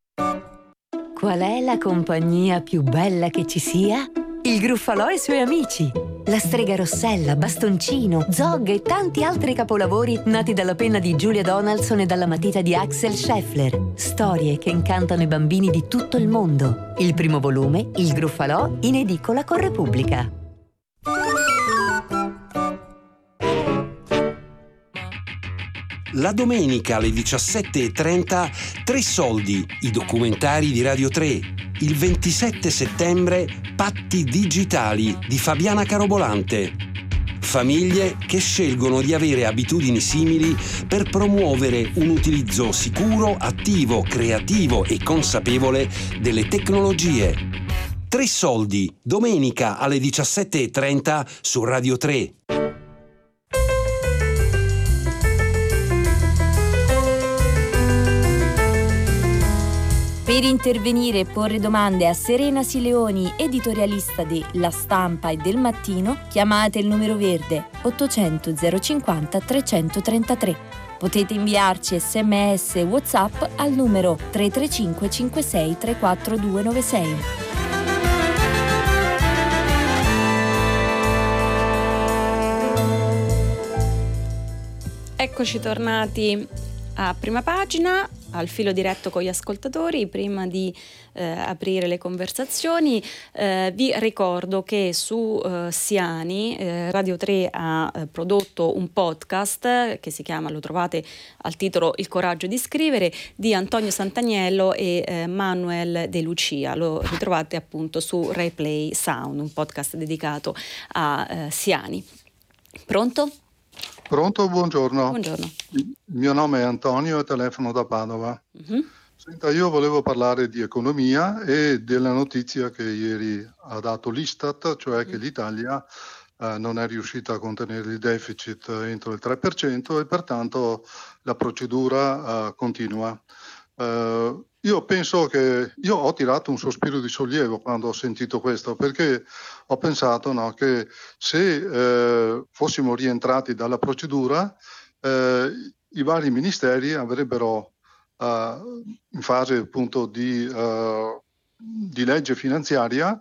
Qual è la compagnia più bella che ci sia? Il Gruffalò e i suoi amici. La strega Rossella, Bastoncino, Zog e tanti altri capolavori nati dalla penna di Julia Donaldson e dalla matita di Axel Scheffler. Storie che incantano i bambini di tutto il mondo. Il primo volume, Il Gruffalò, in edicola con Repubblica. La domenica alle diciassette e trenta, Tre soldi, i documentari di Radio tre. Il ventisette settembre, Patti digitali di Fabiana Carobolante. Famiglie che scelgono di avere abitudini simili per promuovere un utilizzo sicuro, attivo, creativo e consapevole delle tecnologie. Tre soldi, domenica alle diciassette e trenta su Radio tre. Per intervenire e porre domande a Serena Sileoni, editorialista di La Stampa e del Mattino, chiamate il numero verde ottocento zero cinquanta trecentotrentatré. Potete inviarci sms e WhatsApp al numero tre tre cinque cinque sei tre quattro due nove sei. Eccoci tornati a Prima Pagina, al filo diretto con gli ascoltatori. Prima di eh, aprire le conversazioni eh, vi ricordo che su eh, Siani eh, Radio tre ha eh, prodotto un podcast che si chiama, lo trovate al titolo Il coraggio di scrivere, di Antonio Sant'Agnello e eh, Manuel De Lucia. Lo ritrovate appunto su Replay Sound, un podcast dedicato a eh, Siani. Pronto? Pronto, buongiorno. Buongiorno. Il mio nome è Antonio e telefono da Padova. Uh-huh. Senta, io volevo parlare di economia e della notizia che ieri ha dato l'Istat, cioè uh-huh. che l'Italia eh, non è riuscita a contenere il deficit entro il tre per cento e pertanto la procedura eh, continua. Eh, io penso che io ho tirato un sospiro di sollievo quando ho sentito questo, perché ho pensato no, che se eh, fossimo rientrati dalla procedura eh, i vari ministeri avrebbero eh, in fase appunto di, eh, di legge finanziaria,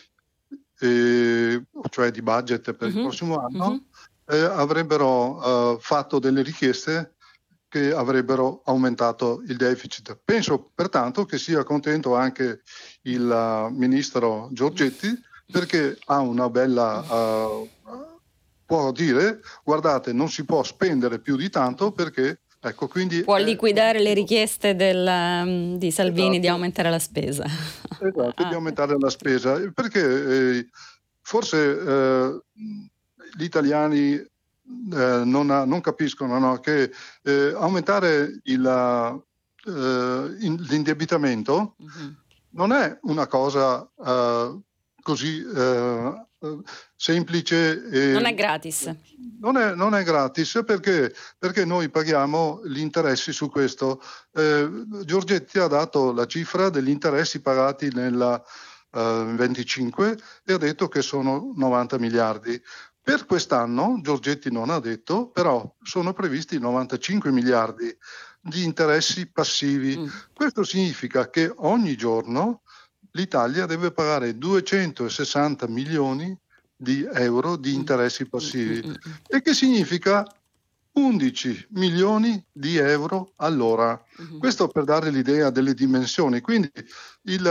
eh, cioè di budget per uh-huh. il prossimo anno, uh-huh. eh, avrebbero eh, fatto delle richieste che avrebbero aumentato il deficit. Penso pertanto che sia contento anche il uh, ministro Giorgetti, perché ha una bella, uh, può dire, guardate, non si può spendere più di tanto perché, ecco, quindi... Può è, liquidare le richieste del, um, di Salvini esatto. di aumentare la spesa. Esatto, ah. di aumentare la spesa, perché eh, forse eh, gli italiani Eh, non, ha, non capiscono no, che eh, aumentare il, uh, in, l'indebitamento uh-huh. non è una cosa uh, così uh, semplice. E non è gratis. Non è, non è gratis perché, perché noi paghiamo gli interessi su questo. Eh, Giorgetti ha dato la cifra degli interessi pagati nel uh, venticinque e ha detto che sono novanta miliardi. Per quest'anno, Giorgetti non ha detto, però sono previsti novantacinque miliardi di interessi passivi. Mm. Questo significa che ogni giorno l'Italia deve pagare duecentosessanta milioni di euro di interessi passivi. Mm. E che significa undici milioni di euro all'ora. Mm. Questo per dare l'idea delle dimensioni. Quindi il,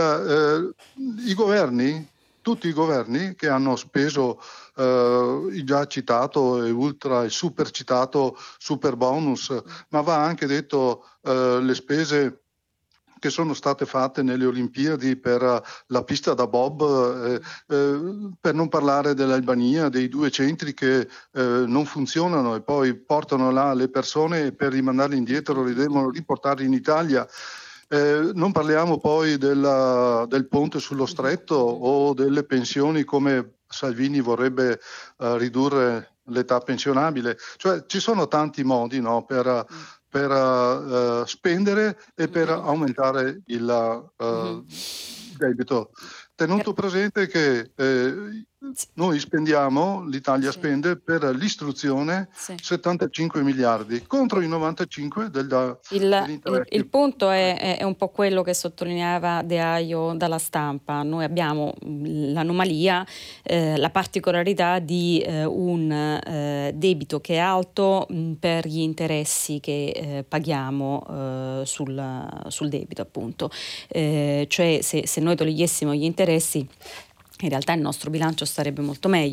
eh, i governi, tutti i governi che hanno speso Uh, il già citato e ultra e super citato super bonus, ma va anche detto uh, le spese che sono state fatte nelle Olimpiadi per uh, la pista da bob, eh, eh, per non parlare dell'Albania, dei due centri che eh, non funzionano e poi portano là le persone e per rimandarle indietro li devono riportarli in Italia. Eh, non parliamo poi della, del ponte sullo stretto o delle pensioni come Salvini vorrebbe uh, ridurre l'età pensionabile. Cioè ci sono tanti modi no, per, per uh, spendere e per aumentare il uh, debito. Tenuto presente che eh, noi spendiamo, l'Italia sì. spende per l'istruzione sì. settantacinque miliardi contro i novantacinque del, il, il, il punto è, è un po' quello che sottolineava De Aio dalla Stampa. Noi abbiamo l'anomalia, eh, la particolarità di eh, un eh, debito che è alto mh, per gli interessi che eh, paghiamo eh, sul, sul debito, appunto. Eh, cioè se, se noi togliessimo gli interessi, in realtà il nostro bilancio starebbe molto meglio.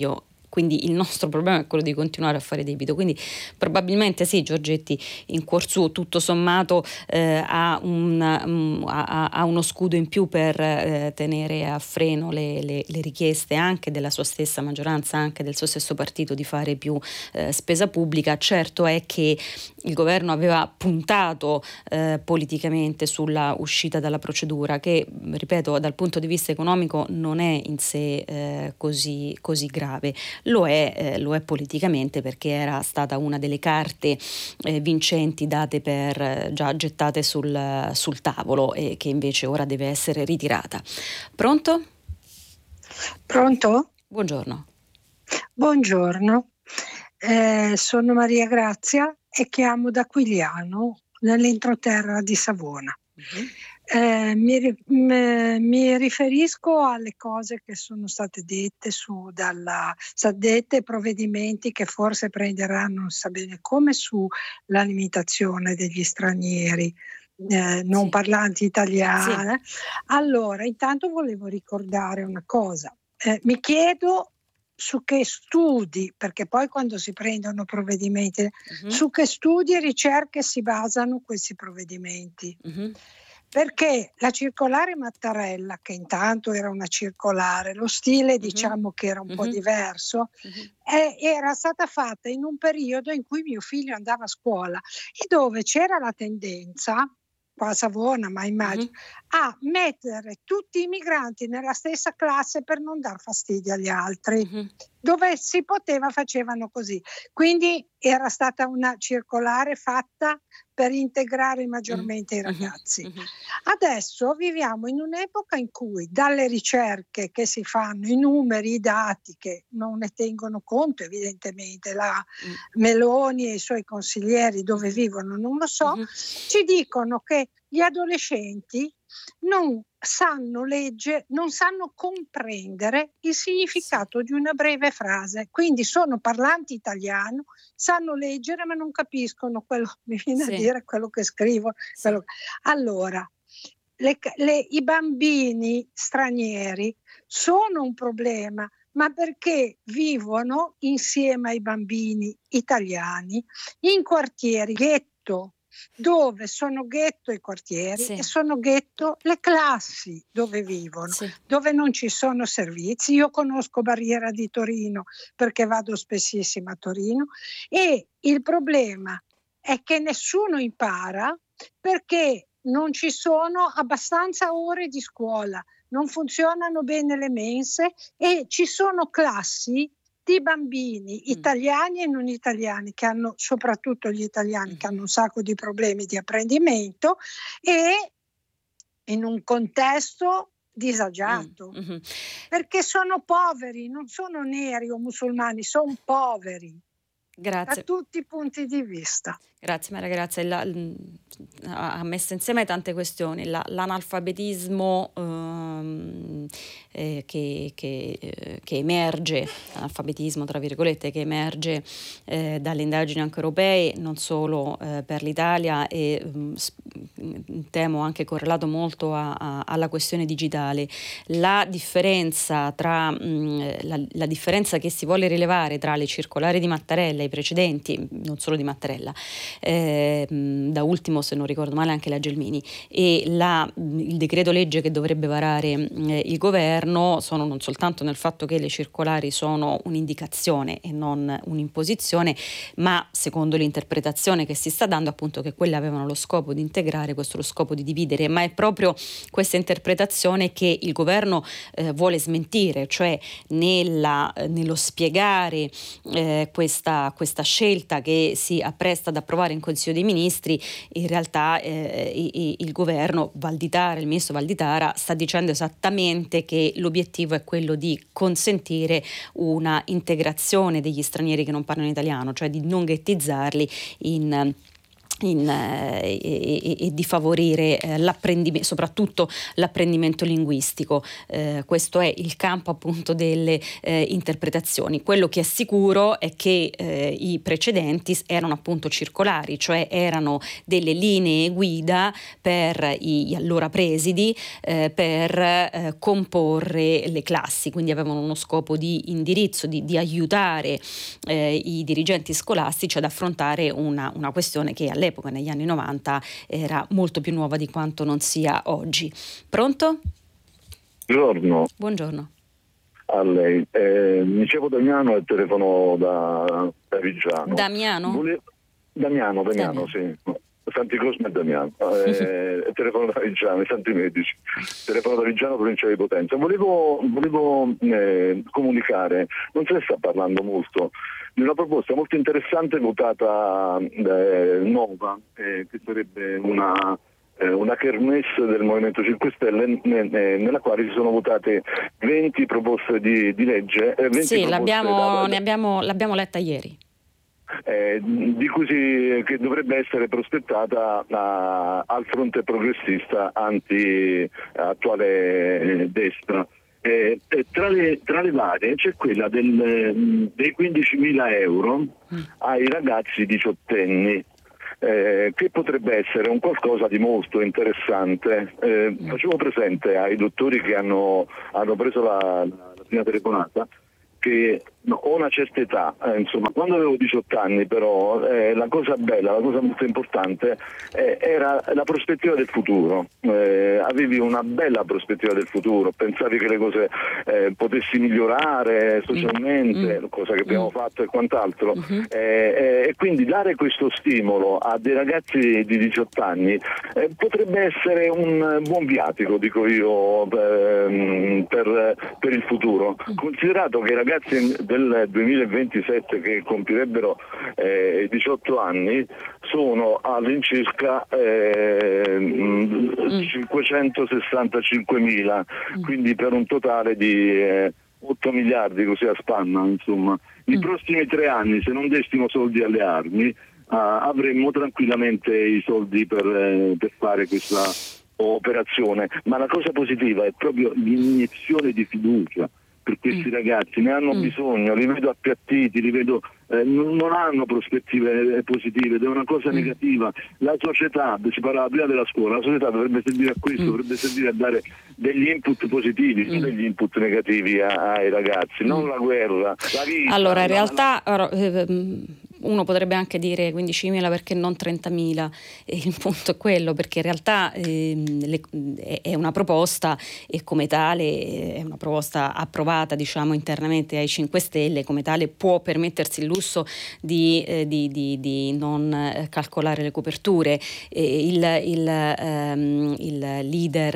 quindi il nostro problema è quello di continuare a fare debito. Quindi probabilmente sì, Giorgetti in cuor suo tutto sommato eh, ha, un, um, ha, ha uno scudo in più per eh, tenere a freno le, le, le richieste anche della sua stessa maggioranza, anche del suo stesso partito, di fare più eh, spesa pubblica. Certo è che il governo aveva puntato eh, politicamente sulla uscita dalla procedura, che ripeto dal punto di vista economico non è in sé eh, così, così grave, lo è, eh, lo è politicamente, perché era stata una delle carte eh, vincenti date per eh, già gettate sul, sul tavolo e che invece ora deve essere ritirata. Pronto? Pronto? Buongiorno. Buongiorno, eh, sono Maria Grazia e chiamo da Quigliano, nell'entroterra di Savona. Uh-huh. Eh, mi, m, mi riferisco alle cose che sono state dette su dalla state dette provvedimenti che forse prenderanno, non sa bene come, sulla limitazione degli stranieri eh, non sì. parlanti italiane. Sì. Allora, intanto volevo ricordare una cosa. Eh, mi chiedo su che studi, perché poi quando si prendono provvedimenti, uh-huh. su che studi e ricerche si basano questi provvedimenti. Uh-huh. Perché la circolare Mattarella, che intanto era una circolare, lo stile uh-huh. diciamo che era un uh-huh. po' diverso, uh-huh. è, era stata fatta in un periodo in cui mio figlio andava a scuola e dove c'era la tendenza, qua a Savona, ma immagino, uh-huh. a mettere tutti i migranti nella stessa classe per non dar fastidio agli altri. Uh-huh. Dove si poteva facevano così. Quindi era stata una circolare fatta per integrare maggiormente uh-huh. i ragazzi. Uh-huh. Adesso viviamo in un'epoca in cui dalle ricerche che si fanno, i numeri, i dati che non ne tengono conto evidentemente, la uh-huh. Meloni e i suoi consiglieri dove vivono non lo so, uh-huh. ci dicono che gli adolescenti non sanno leggere, non sanno comprendere il significato sì. di una breve frase, quindi sono parlanti italiano, sanno leggere ma non capiscono quello, mi viene sì. a dire quello che scrivo. Sì. Quello. Allora, le, le, i bambini stranieri sono un problema, ma perché vivono insieme ai bambini italiani in quartieri ghetto, dove sono ghetto i quartieri sì. e sono ghetto le classi dove vivono, sì. dove non ci sono servizi. Io conosco Barriera di Torino perché vado spessissimo a Torino e il problema è che nessuno impara perché non ci sono abbastanza ore di scuola, non funzionano bene le mense e ci sono classi di bambini italiani e non italiani, che hanno, soprattutto gli italiani, che hanno un sacco di problemi di apprendimento e in un contesto disagiato, mm-hmm. perché sono poveri, non sono neri o musulmani, sono poveri. Grazie. Da tutti i punti di vista. Grazie Maria Grazia. La, ha messo insieme tante questioni. La, l'analfabetismo ehm, eh, che, che, eh, che emerge, l'analfabetismo tra virgolette, che emerge eh, dalle indagini anche europee, non solo eh, per l'Italia, e mh, temo anche correlato molto a, a, alla questione digitale. La differenza tra mh, la, la differenza che si vuole rilevare tra le circolari di Mattarella e i precedenti, non solo di Mattarella, Eh, da ultimo, se non ricordo male, anche la Gelmini, e la, il decreto legge che dovrebbe varare eh, il governo sono non soltanto nel fatto che le circolari sono un'indicazione e non un'imposizione, ma secondo l'interpretazione che si sta dando, appunto, che quelle avevano lo scopo di integrare, questo lo scopo di dividere, ma è proprio questa interpretazione che il governo eh, vuole smentire, cioè nella, nello spiegare eh, questa, questa scelta che si appresta ad approvare in Consiglio dei Ministri. In realtà eh, il, il governo Valditara, il ministro Valditara, sta dicendo esattamente che l'obiettivo è quello di consentire una integrazione degli stranieri che non parlano italiano, cioè di non ghettizzarli in In, eh, e, e di favorire eh, l'apprendimento, soprattutto l'apprendimento linguistico. Eh, questo è il campo appunto delle eh, interpretazioni. Quello che è sicuro è che eh, i precedenti erano appunto circolari, cioè erano delle linee guida per i, gli allora presidi eh, per eh, comporre le classi, quindi avevano uno scopo di indirizzo, di, di aiutare eh, i dirigenti scolastici ad affrontare una, una questione che all'epoca negli anni novanta era molto più nuova di quanto non sia oggi. Pronto? Buongiorno. Buongiorno. A lei. Eh, mi chiamo Damiano e telefono da, da Viggiano. Damiano? Vole... Damiano, Damiano, Damiano, sì. Santi Cosme e Damiano. Eh, telefono da Viggiano, i Santi Medici. Telefono da Viggiano, provincia di Potenza. Volevo, volevo eh, comunicare, non se ne sta parlando molto, di una proposta molto interessante votata eh, nuova, eh, che sarebbe una, eh, una kermesse del Movimento cinque Stelle, ne, ne, nella quale si sono votate venti proposte di, di legge. Eh, venti sì, l'abbiamo, da, ne abbiamo, l'abbiamo letta ieri. Eh, di cui si, che dovrebbe essere prospettata uh, al fronte progressista anti-attuale eh, destra. Eh, eh, tra, le, tra le varie c'è quella del, dei quindicimila euro mm. ai ragazzi diciottenni, eh, che potrebbe essere un qualcosa di molto interessante. Eh, mm. Facevo presente ai dottori che hanno, hanno preso la, la, la prima telefonata che no, ho una certa età, eh, insomma, quando avevo diciotto anni però eh, la cosa bella, la cosa molto importante eh, era la prospettiva del futuro. Eh, avevi una bella prospettiva del futuro, pensavi che le cose eh, potessi migliorare socialmente, mm. cosa che abbiamo mm. fatto e quant'altro, mm-hmm. eh, e quindi dare questo stimolo a dei ragazzi di diciotto anni eh, potrebbe essere un buon viatico, dico io, per, per, per il futuro, mm. considerato che i ragazzi del duemilaventisette che compirebbero eh, diciotto anni sono all'incirca eh, mm. cinquecentosessantacinquemila, mm. quindi per un totale di eh, otto miliardi, così a spanna, insomma. I mm. prossimi tre anni, se non destino soldi alle armi, uh, avremmo tranquillamente i soldi per, eh, per fare questa operazione, ma la cosa positiva è proprio l'iniezione di fiducia per questi mm. ragazzi, ne hanno mm. bisogno, li vedo appiattiti, li vedo eh, non, non hanno prospettive positive ed è una cosa mm. negativa. La società, si parlava prima della scuola, la società dovrebbe servire a questo, mm. dovrebbe servire a dare degli input positivi, mm. degli input negativi a, ai ragazzi, mm. non la guerra, la vita. Allora, in la, realtà la... uno potrebbe anche dire quindicimila perché non trentamila, e il punto è quello, perché in realtà eh, le, è una proposta e come tale è una proposta approvata, diciamo, internamente ai cinque Stelle, come tale può permettersi il lusso di, eh, di, di, di non calcolare le coperture. Eh, il, il, ehm, il leader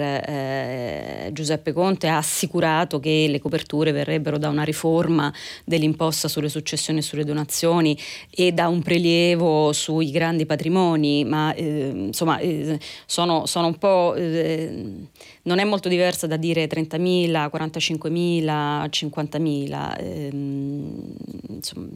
eh, Giuseppe Conte ha assicurato che le coperture verrebbero da una riforma dell'imposta sulle successioni e sulle donazioni e da un prelievo sui grandi patrimoni, ma eh, insomma eh, sono, sono un po' eh, non è molto diversa da dire trentamila, quarantacinquemila, cinquantamila, eh, insomma,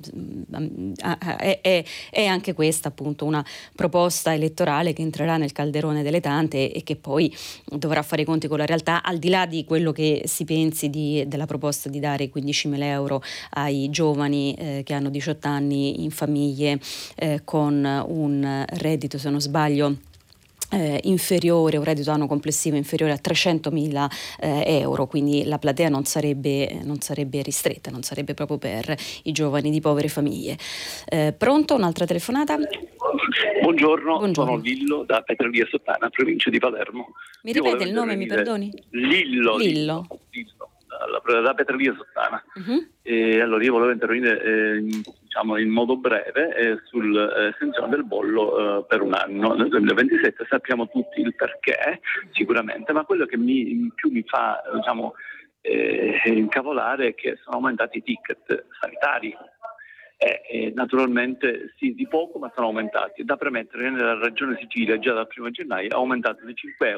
è, è, è anche questa appunto una proposta elettorale che entrerà nel calderone delle tante e che poi dovrà fare i conti con la realtà, al di là di quello che si pensi di, della proposta di dare quindicimila euro ai giovani eh, che hanno diciotto anni in famiglie eh, con un reddito, se non sbaglio, Eh, inferiore, un reddito anno complessivo inferiore a trecentomila eh, euro, quindi la platea non sarebbe, non sarebbe ristretta, non sarebbe proprio per i giovani di povere famiglie. Eh, pronto? Un'altra telefonata? Buongiorno, Buongiorno, sono Lillo da Petralia Sottana, provincia di Palermo. Mi ripete il nome, mi perdoni? Lillo. Lillo. Lillo da, da Petralia Sottana. Uh-huh. E allora io volevo intervenire eh, diciamo in modo breve eh, sull'estensione eh, del bollo eh, per un anno nel duemilaventisette. Sappiamo tutti il perché sicuramente, ma quello che mi, più mi fa diciamo eh, incavolare è che sono aumentati i ticket sanitari. Eh, eh, naturalmente sì, di poco, ma sono aumentati. Da premettere che nella regione Sicilia già dal primo gennaio ha aumentato di cinque euro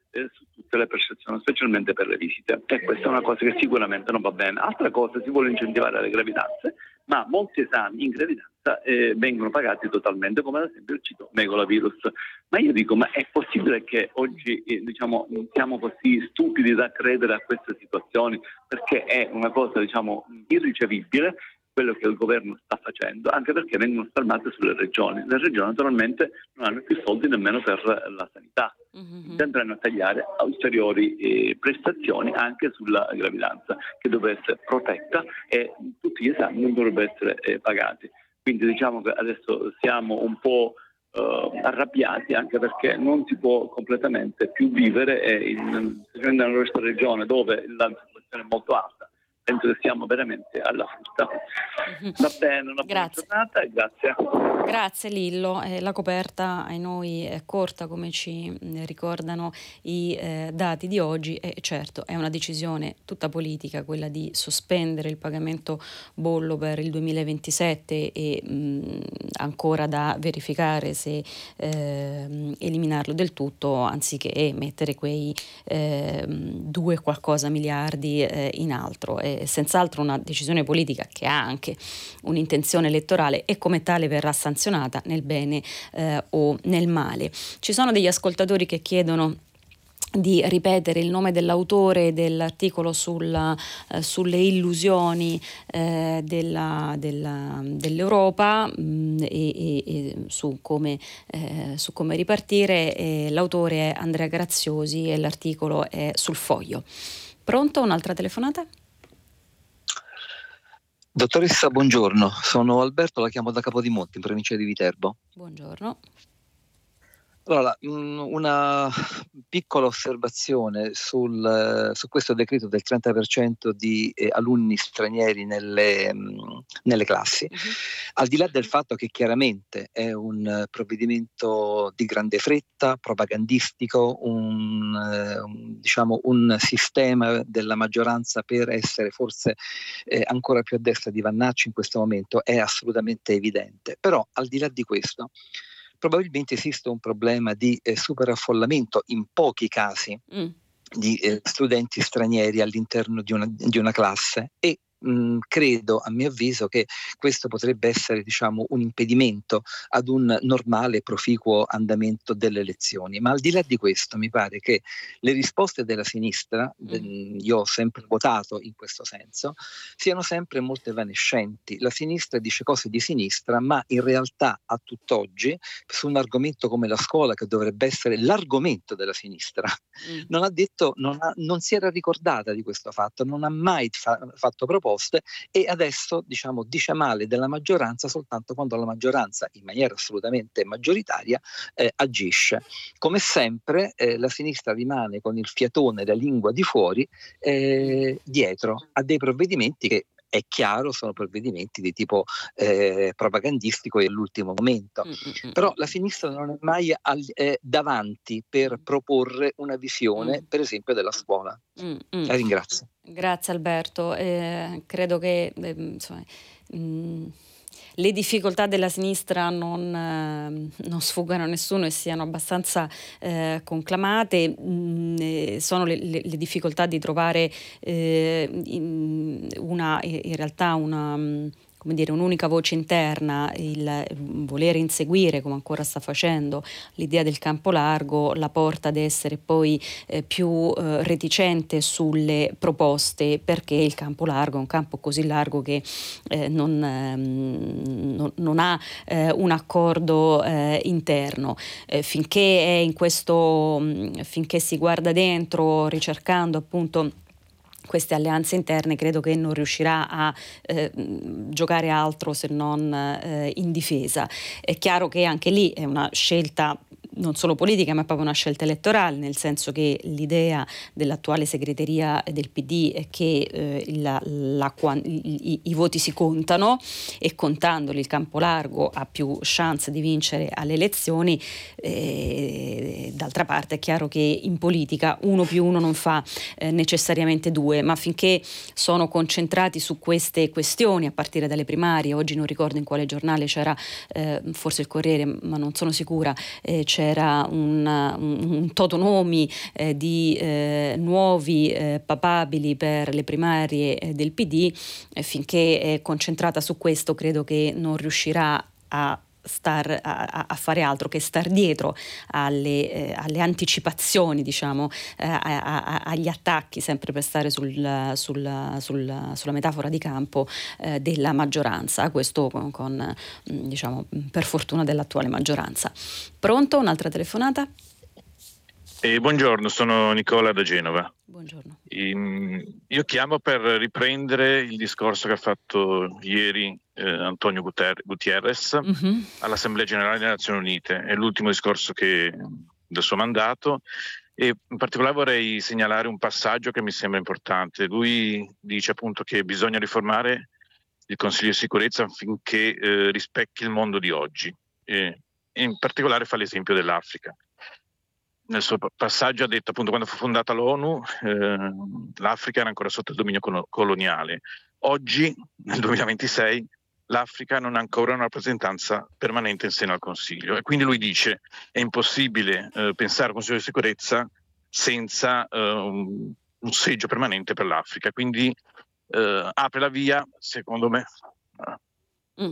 eh, su tutte le prestazioni, specialmente per le visite, e questa è una cosa che sicuramente non va bene. Altra cosa, si vuole incentivare le gravidanze, ma molti esami in gravidanza eh, vengono pagati totalmente, come ad esempio il cytomegalovirus. Ma io dico, ma è possibile che oggi eh, diciamo siamo così stupidi da credere a queste situazioni? Perché è una cosa diciamo irricevibile quello che il governo sta facendo, anche perché vengono spalmate sulle regioni. Le regioni naturalmente non hanno più soldi nemmeno per la sanità, mm-hmm. andranno a tagliare ulteriori eh, prestazioni anche sulla gravidanza, che deve essere protetta e tutti gli esami non dovrebbero essere eh, pagati. Quindi diciamo che adesso siamo un po' eh, arrabbiati, anche perché non si può completamente più vivere eh, in, in una nostra regione dove la situazione è molto alta. Penso che siamo veramente alla frutta. Mm-hmm. Va bene, una buona giornata e grazie. Grazie Lillo. Eh, la coperta ai noi è corta, come ci ricordano i eh, dati di oggi, e certo è una decisione tutta politica quella di sospendere il pagamento bollo per il duemilaventisette e mh, ancora da verificare se eh, eliminarlo del tutto anziché mettere quei eh, due qualcosa miliardi eh, in altro. È senz'altro una decisione politica che ha anche un'intenzione elettorale e come tale verrà sanzionata nel bene eh, o nel male. Ci sono degli ascoltatori che chiedono di ripetere il nome dell'autore dell'articolo sulla, eh, sulle illusioni eh, della, della, dell'Europa mh, e, e, e su, come, eh, su come ripartire. E l'autore è Andrea Graziosi e l'articolo è sul Foglio. Pronto? Un'altra telefonata? Dottoressa, buongiorno. Sono Alberto, la chiamo da Capodimonte, in provincia di Viterbo. Buongiorno. Allora, una piccola osservazione sul, su questo decreto del trenta per cento di eh, alunni stranieri nelle, mh, nelle classi. Uh-huh. Al di là del fatto che chiaramente è un provvedimento di grande fretta, propagandistico, un, eh, un, diciamo, un sistema della maggioranza per essere forse eh, ancora più a destra di Vannacci in questo momento, è assolutamente evidente. Però al di là di questo, probabilmente esiste un problema di eh, superaffollamento in pochi casi mm. di eh, studenti stranieri all'interno di una, di una classe e mh, credo, a mio avviso, che questo potrebbe essere, diciamo, un impedimento ad un normale proficuo andamento delle lezioni. Ma al di là di questo mi pare che le risposte della sinistra, mm. io ho sempre votato in questo senso, siano sempre molto evanescenti. La sinistra dice cose di sinistra, ma in realtà a tutt'oggi su un argomento come la scuola, che dovrebbe essere l'argomento della sinistra, mm. non ha detto, non, ha, non si era ricordata di questo fatto, non ha mai fa, fatto proposte e adesso, diciamo, dice male della maggioranza soltanto quando la maggioranza, in maniera assolutamente maggioritaria, eh, agisce. Come sempre eh, la sinistra rimane con il fiatone, la lingua di fuori, eh, dietro a dei provvedimenti che, è chiaro, sono provvedimenti di tipo eh, propagandistico e all'ultimo momento. Mm-hmm. Però la sinistra non è mai al, eh, davanti per proporre una visione, mm. per esempio, della scuola. Mm-hmm. La ringrazio. Grazie Alberto. Eh, credo che eh, insomma, mh, le difficoltà della sinistra non, eh, non sfuggano a nessuno e siano abbastanza eh, conclamate. Mm, sono le, le, le difficoltà di trovare eh, in, una, in realtà una... come dire, un'unica voce interna, il voler inseguire, come ancora sta facendo, l'idea del campo largo, la porta ad essere poi eh, più eh, reticente sulle proposte, perché il campo largo è un campo così largo che eh, non, ehm, non, non ha eh, un accordo eh, interno. Eh, finché è in questo, finché si guarda dentro, ricercando appunto queste alleanze interne, credo che non riuscirà a eh, giocare altro se non eh, in difesa. È chiaro che anche lì è una scelta non solo politica, ma proprio una scelta elettorale, nel senso che l'idea dell'attuale segreteria del P D è che eh, la, la, i, i, i voti si contano e contandoli il campo largo ha più chance di vincere alle elezioni. Eh, d'altra parte è chiaro che in politica uno più uno non fa eh, necessariamente due, ma finché sono concentrati su queste questioni, a partire dalle primarie, oggi non ricordo in quale giornale c'era, eh, forse il Corriere, ma non sono sicura, eh, c'era c'era un, un, un totonomi eh, di eh, nuovi eh, papabili per le primarie eh, del P D, eh, finché è concentrata su questo credo che non riuscirà a Star, a, a fare altro che star dietro alle, eh, alle anticipazioni, diciamo, eh, a, a, agli attacchi, sempre per stare sul, sul, sul, sulla metafora di campo eh, della maggioranza, questo con, con diciamo per fortuna dell'attuale maggioranza. Pronto? Un'altra telefonata? Eh, buongiorno, sono Nicola da Genova. Buongiorno. Um, io chiamo per riprendere il discorso che ha fatto ieri eh, Antonio Guter- Gutierrez mm-hmm. all'Assemblea Generale delle Nazioni Unite. È l'ultimo discorso che, del suo mandato, e in particolare vorrei segnalare un passaggio che mi sembra importante. Lui dice appunto che bisogna riformare il Consiglio di Sicurezza affinché eh, rispecchi il mondo di oggi, e, e in particolare fa l'esempio dell'Africa. Nel suo passaggio ha detto appunto quando fu fondata l'ONU eh, l'Africa era ancora sotto il dominio coloniale. Oggi, nel duemilaventisei, l'Africa non ha ancora una rappresentanza permanente in seno al Consiglio, e quindi lui dice è impossibile eh, pensare al Consiglio di Sicurezza senza eh, un, un seggio permanente per l'Africa, quindi eh, apre la via, secondo me. Mm.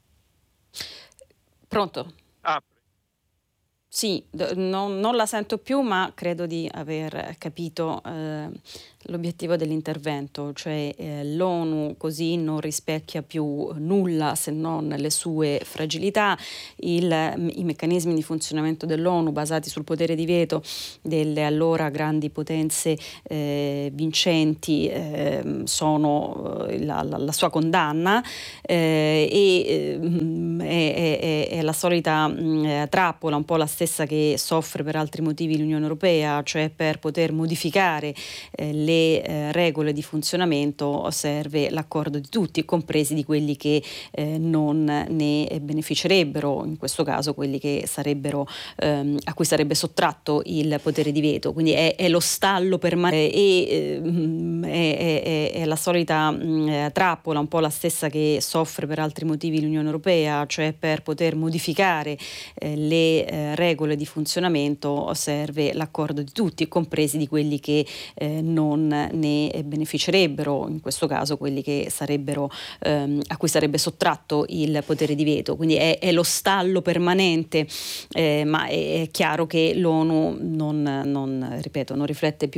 Pronto? Apre. Sì, non, non la sento più, ma credo di aver capito eh, l'obiettivo dell'intervento, cioè eh, l'ONU così non rispecchia più nulla se non le sue fragilità, il, i meccanismi di funzionamento dell'ONU basati sul potere di veto delle allora grandi potenze eh, vincenti eh, sono eh, la, la, la sua condanna eh, e eh, è, è, è la solita mh, trappola, un po' la stessa che soffre per altri motivi l'Unione Europea, cioè per poter modificare eh, le eh, regole di funzionamento serve l'accordo di tutti, compresi di quelli che eh, non ne beneficerebbero, in questo caso quelli che sarebbero ehm, a cui sarebbe sottratto il potere di veto. Quindi è, è lo stallo permanente e ehm, è, è, è la solita mh, trappola, un po' la stessa che soffre per altri motivi l'Unione Europea, cioè per poter modificare eh, le eh, regole di funzionamento serve l'accordo di tutti, compresi di quelli che eh, non ne beneficerebbero, in questo caso quelli che sarebbero ehm, a cui sarebbe sottratto il potere di veto. Quindi è, è lo stallo permanente, eh, ma è, è chiaro che l'ONU non, non, ripeto, non riflette più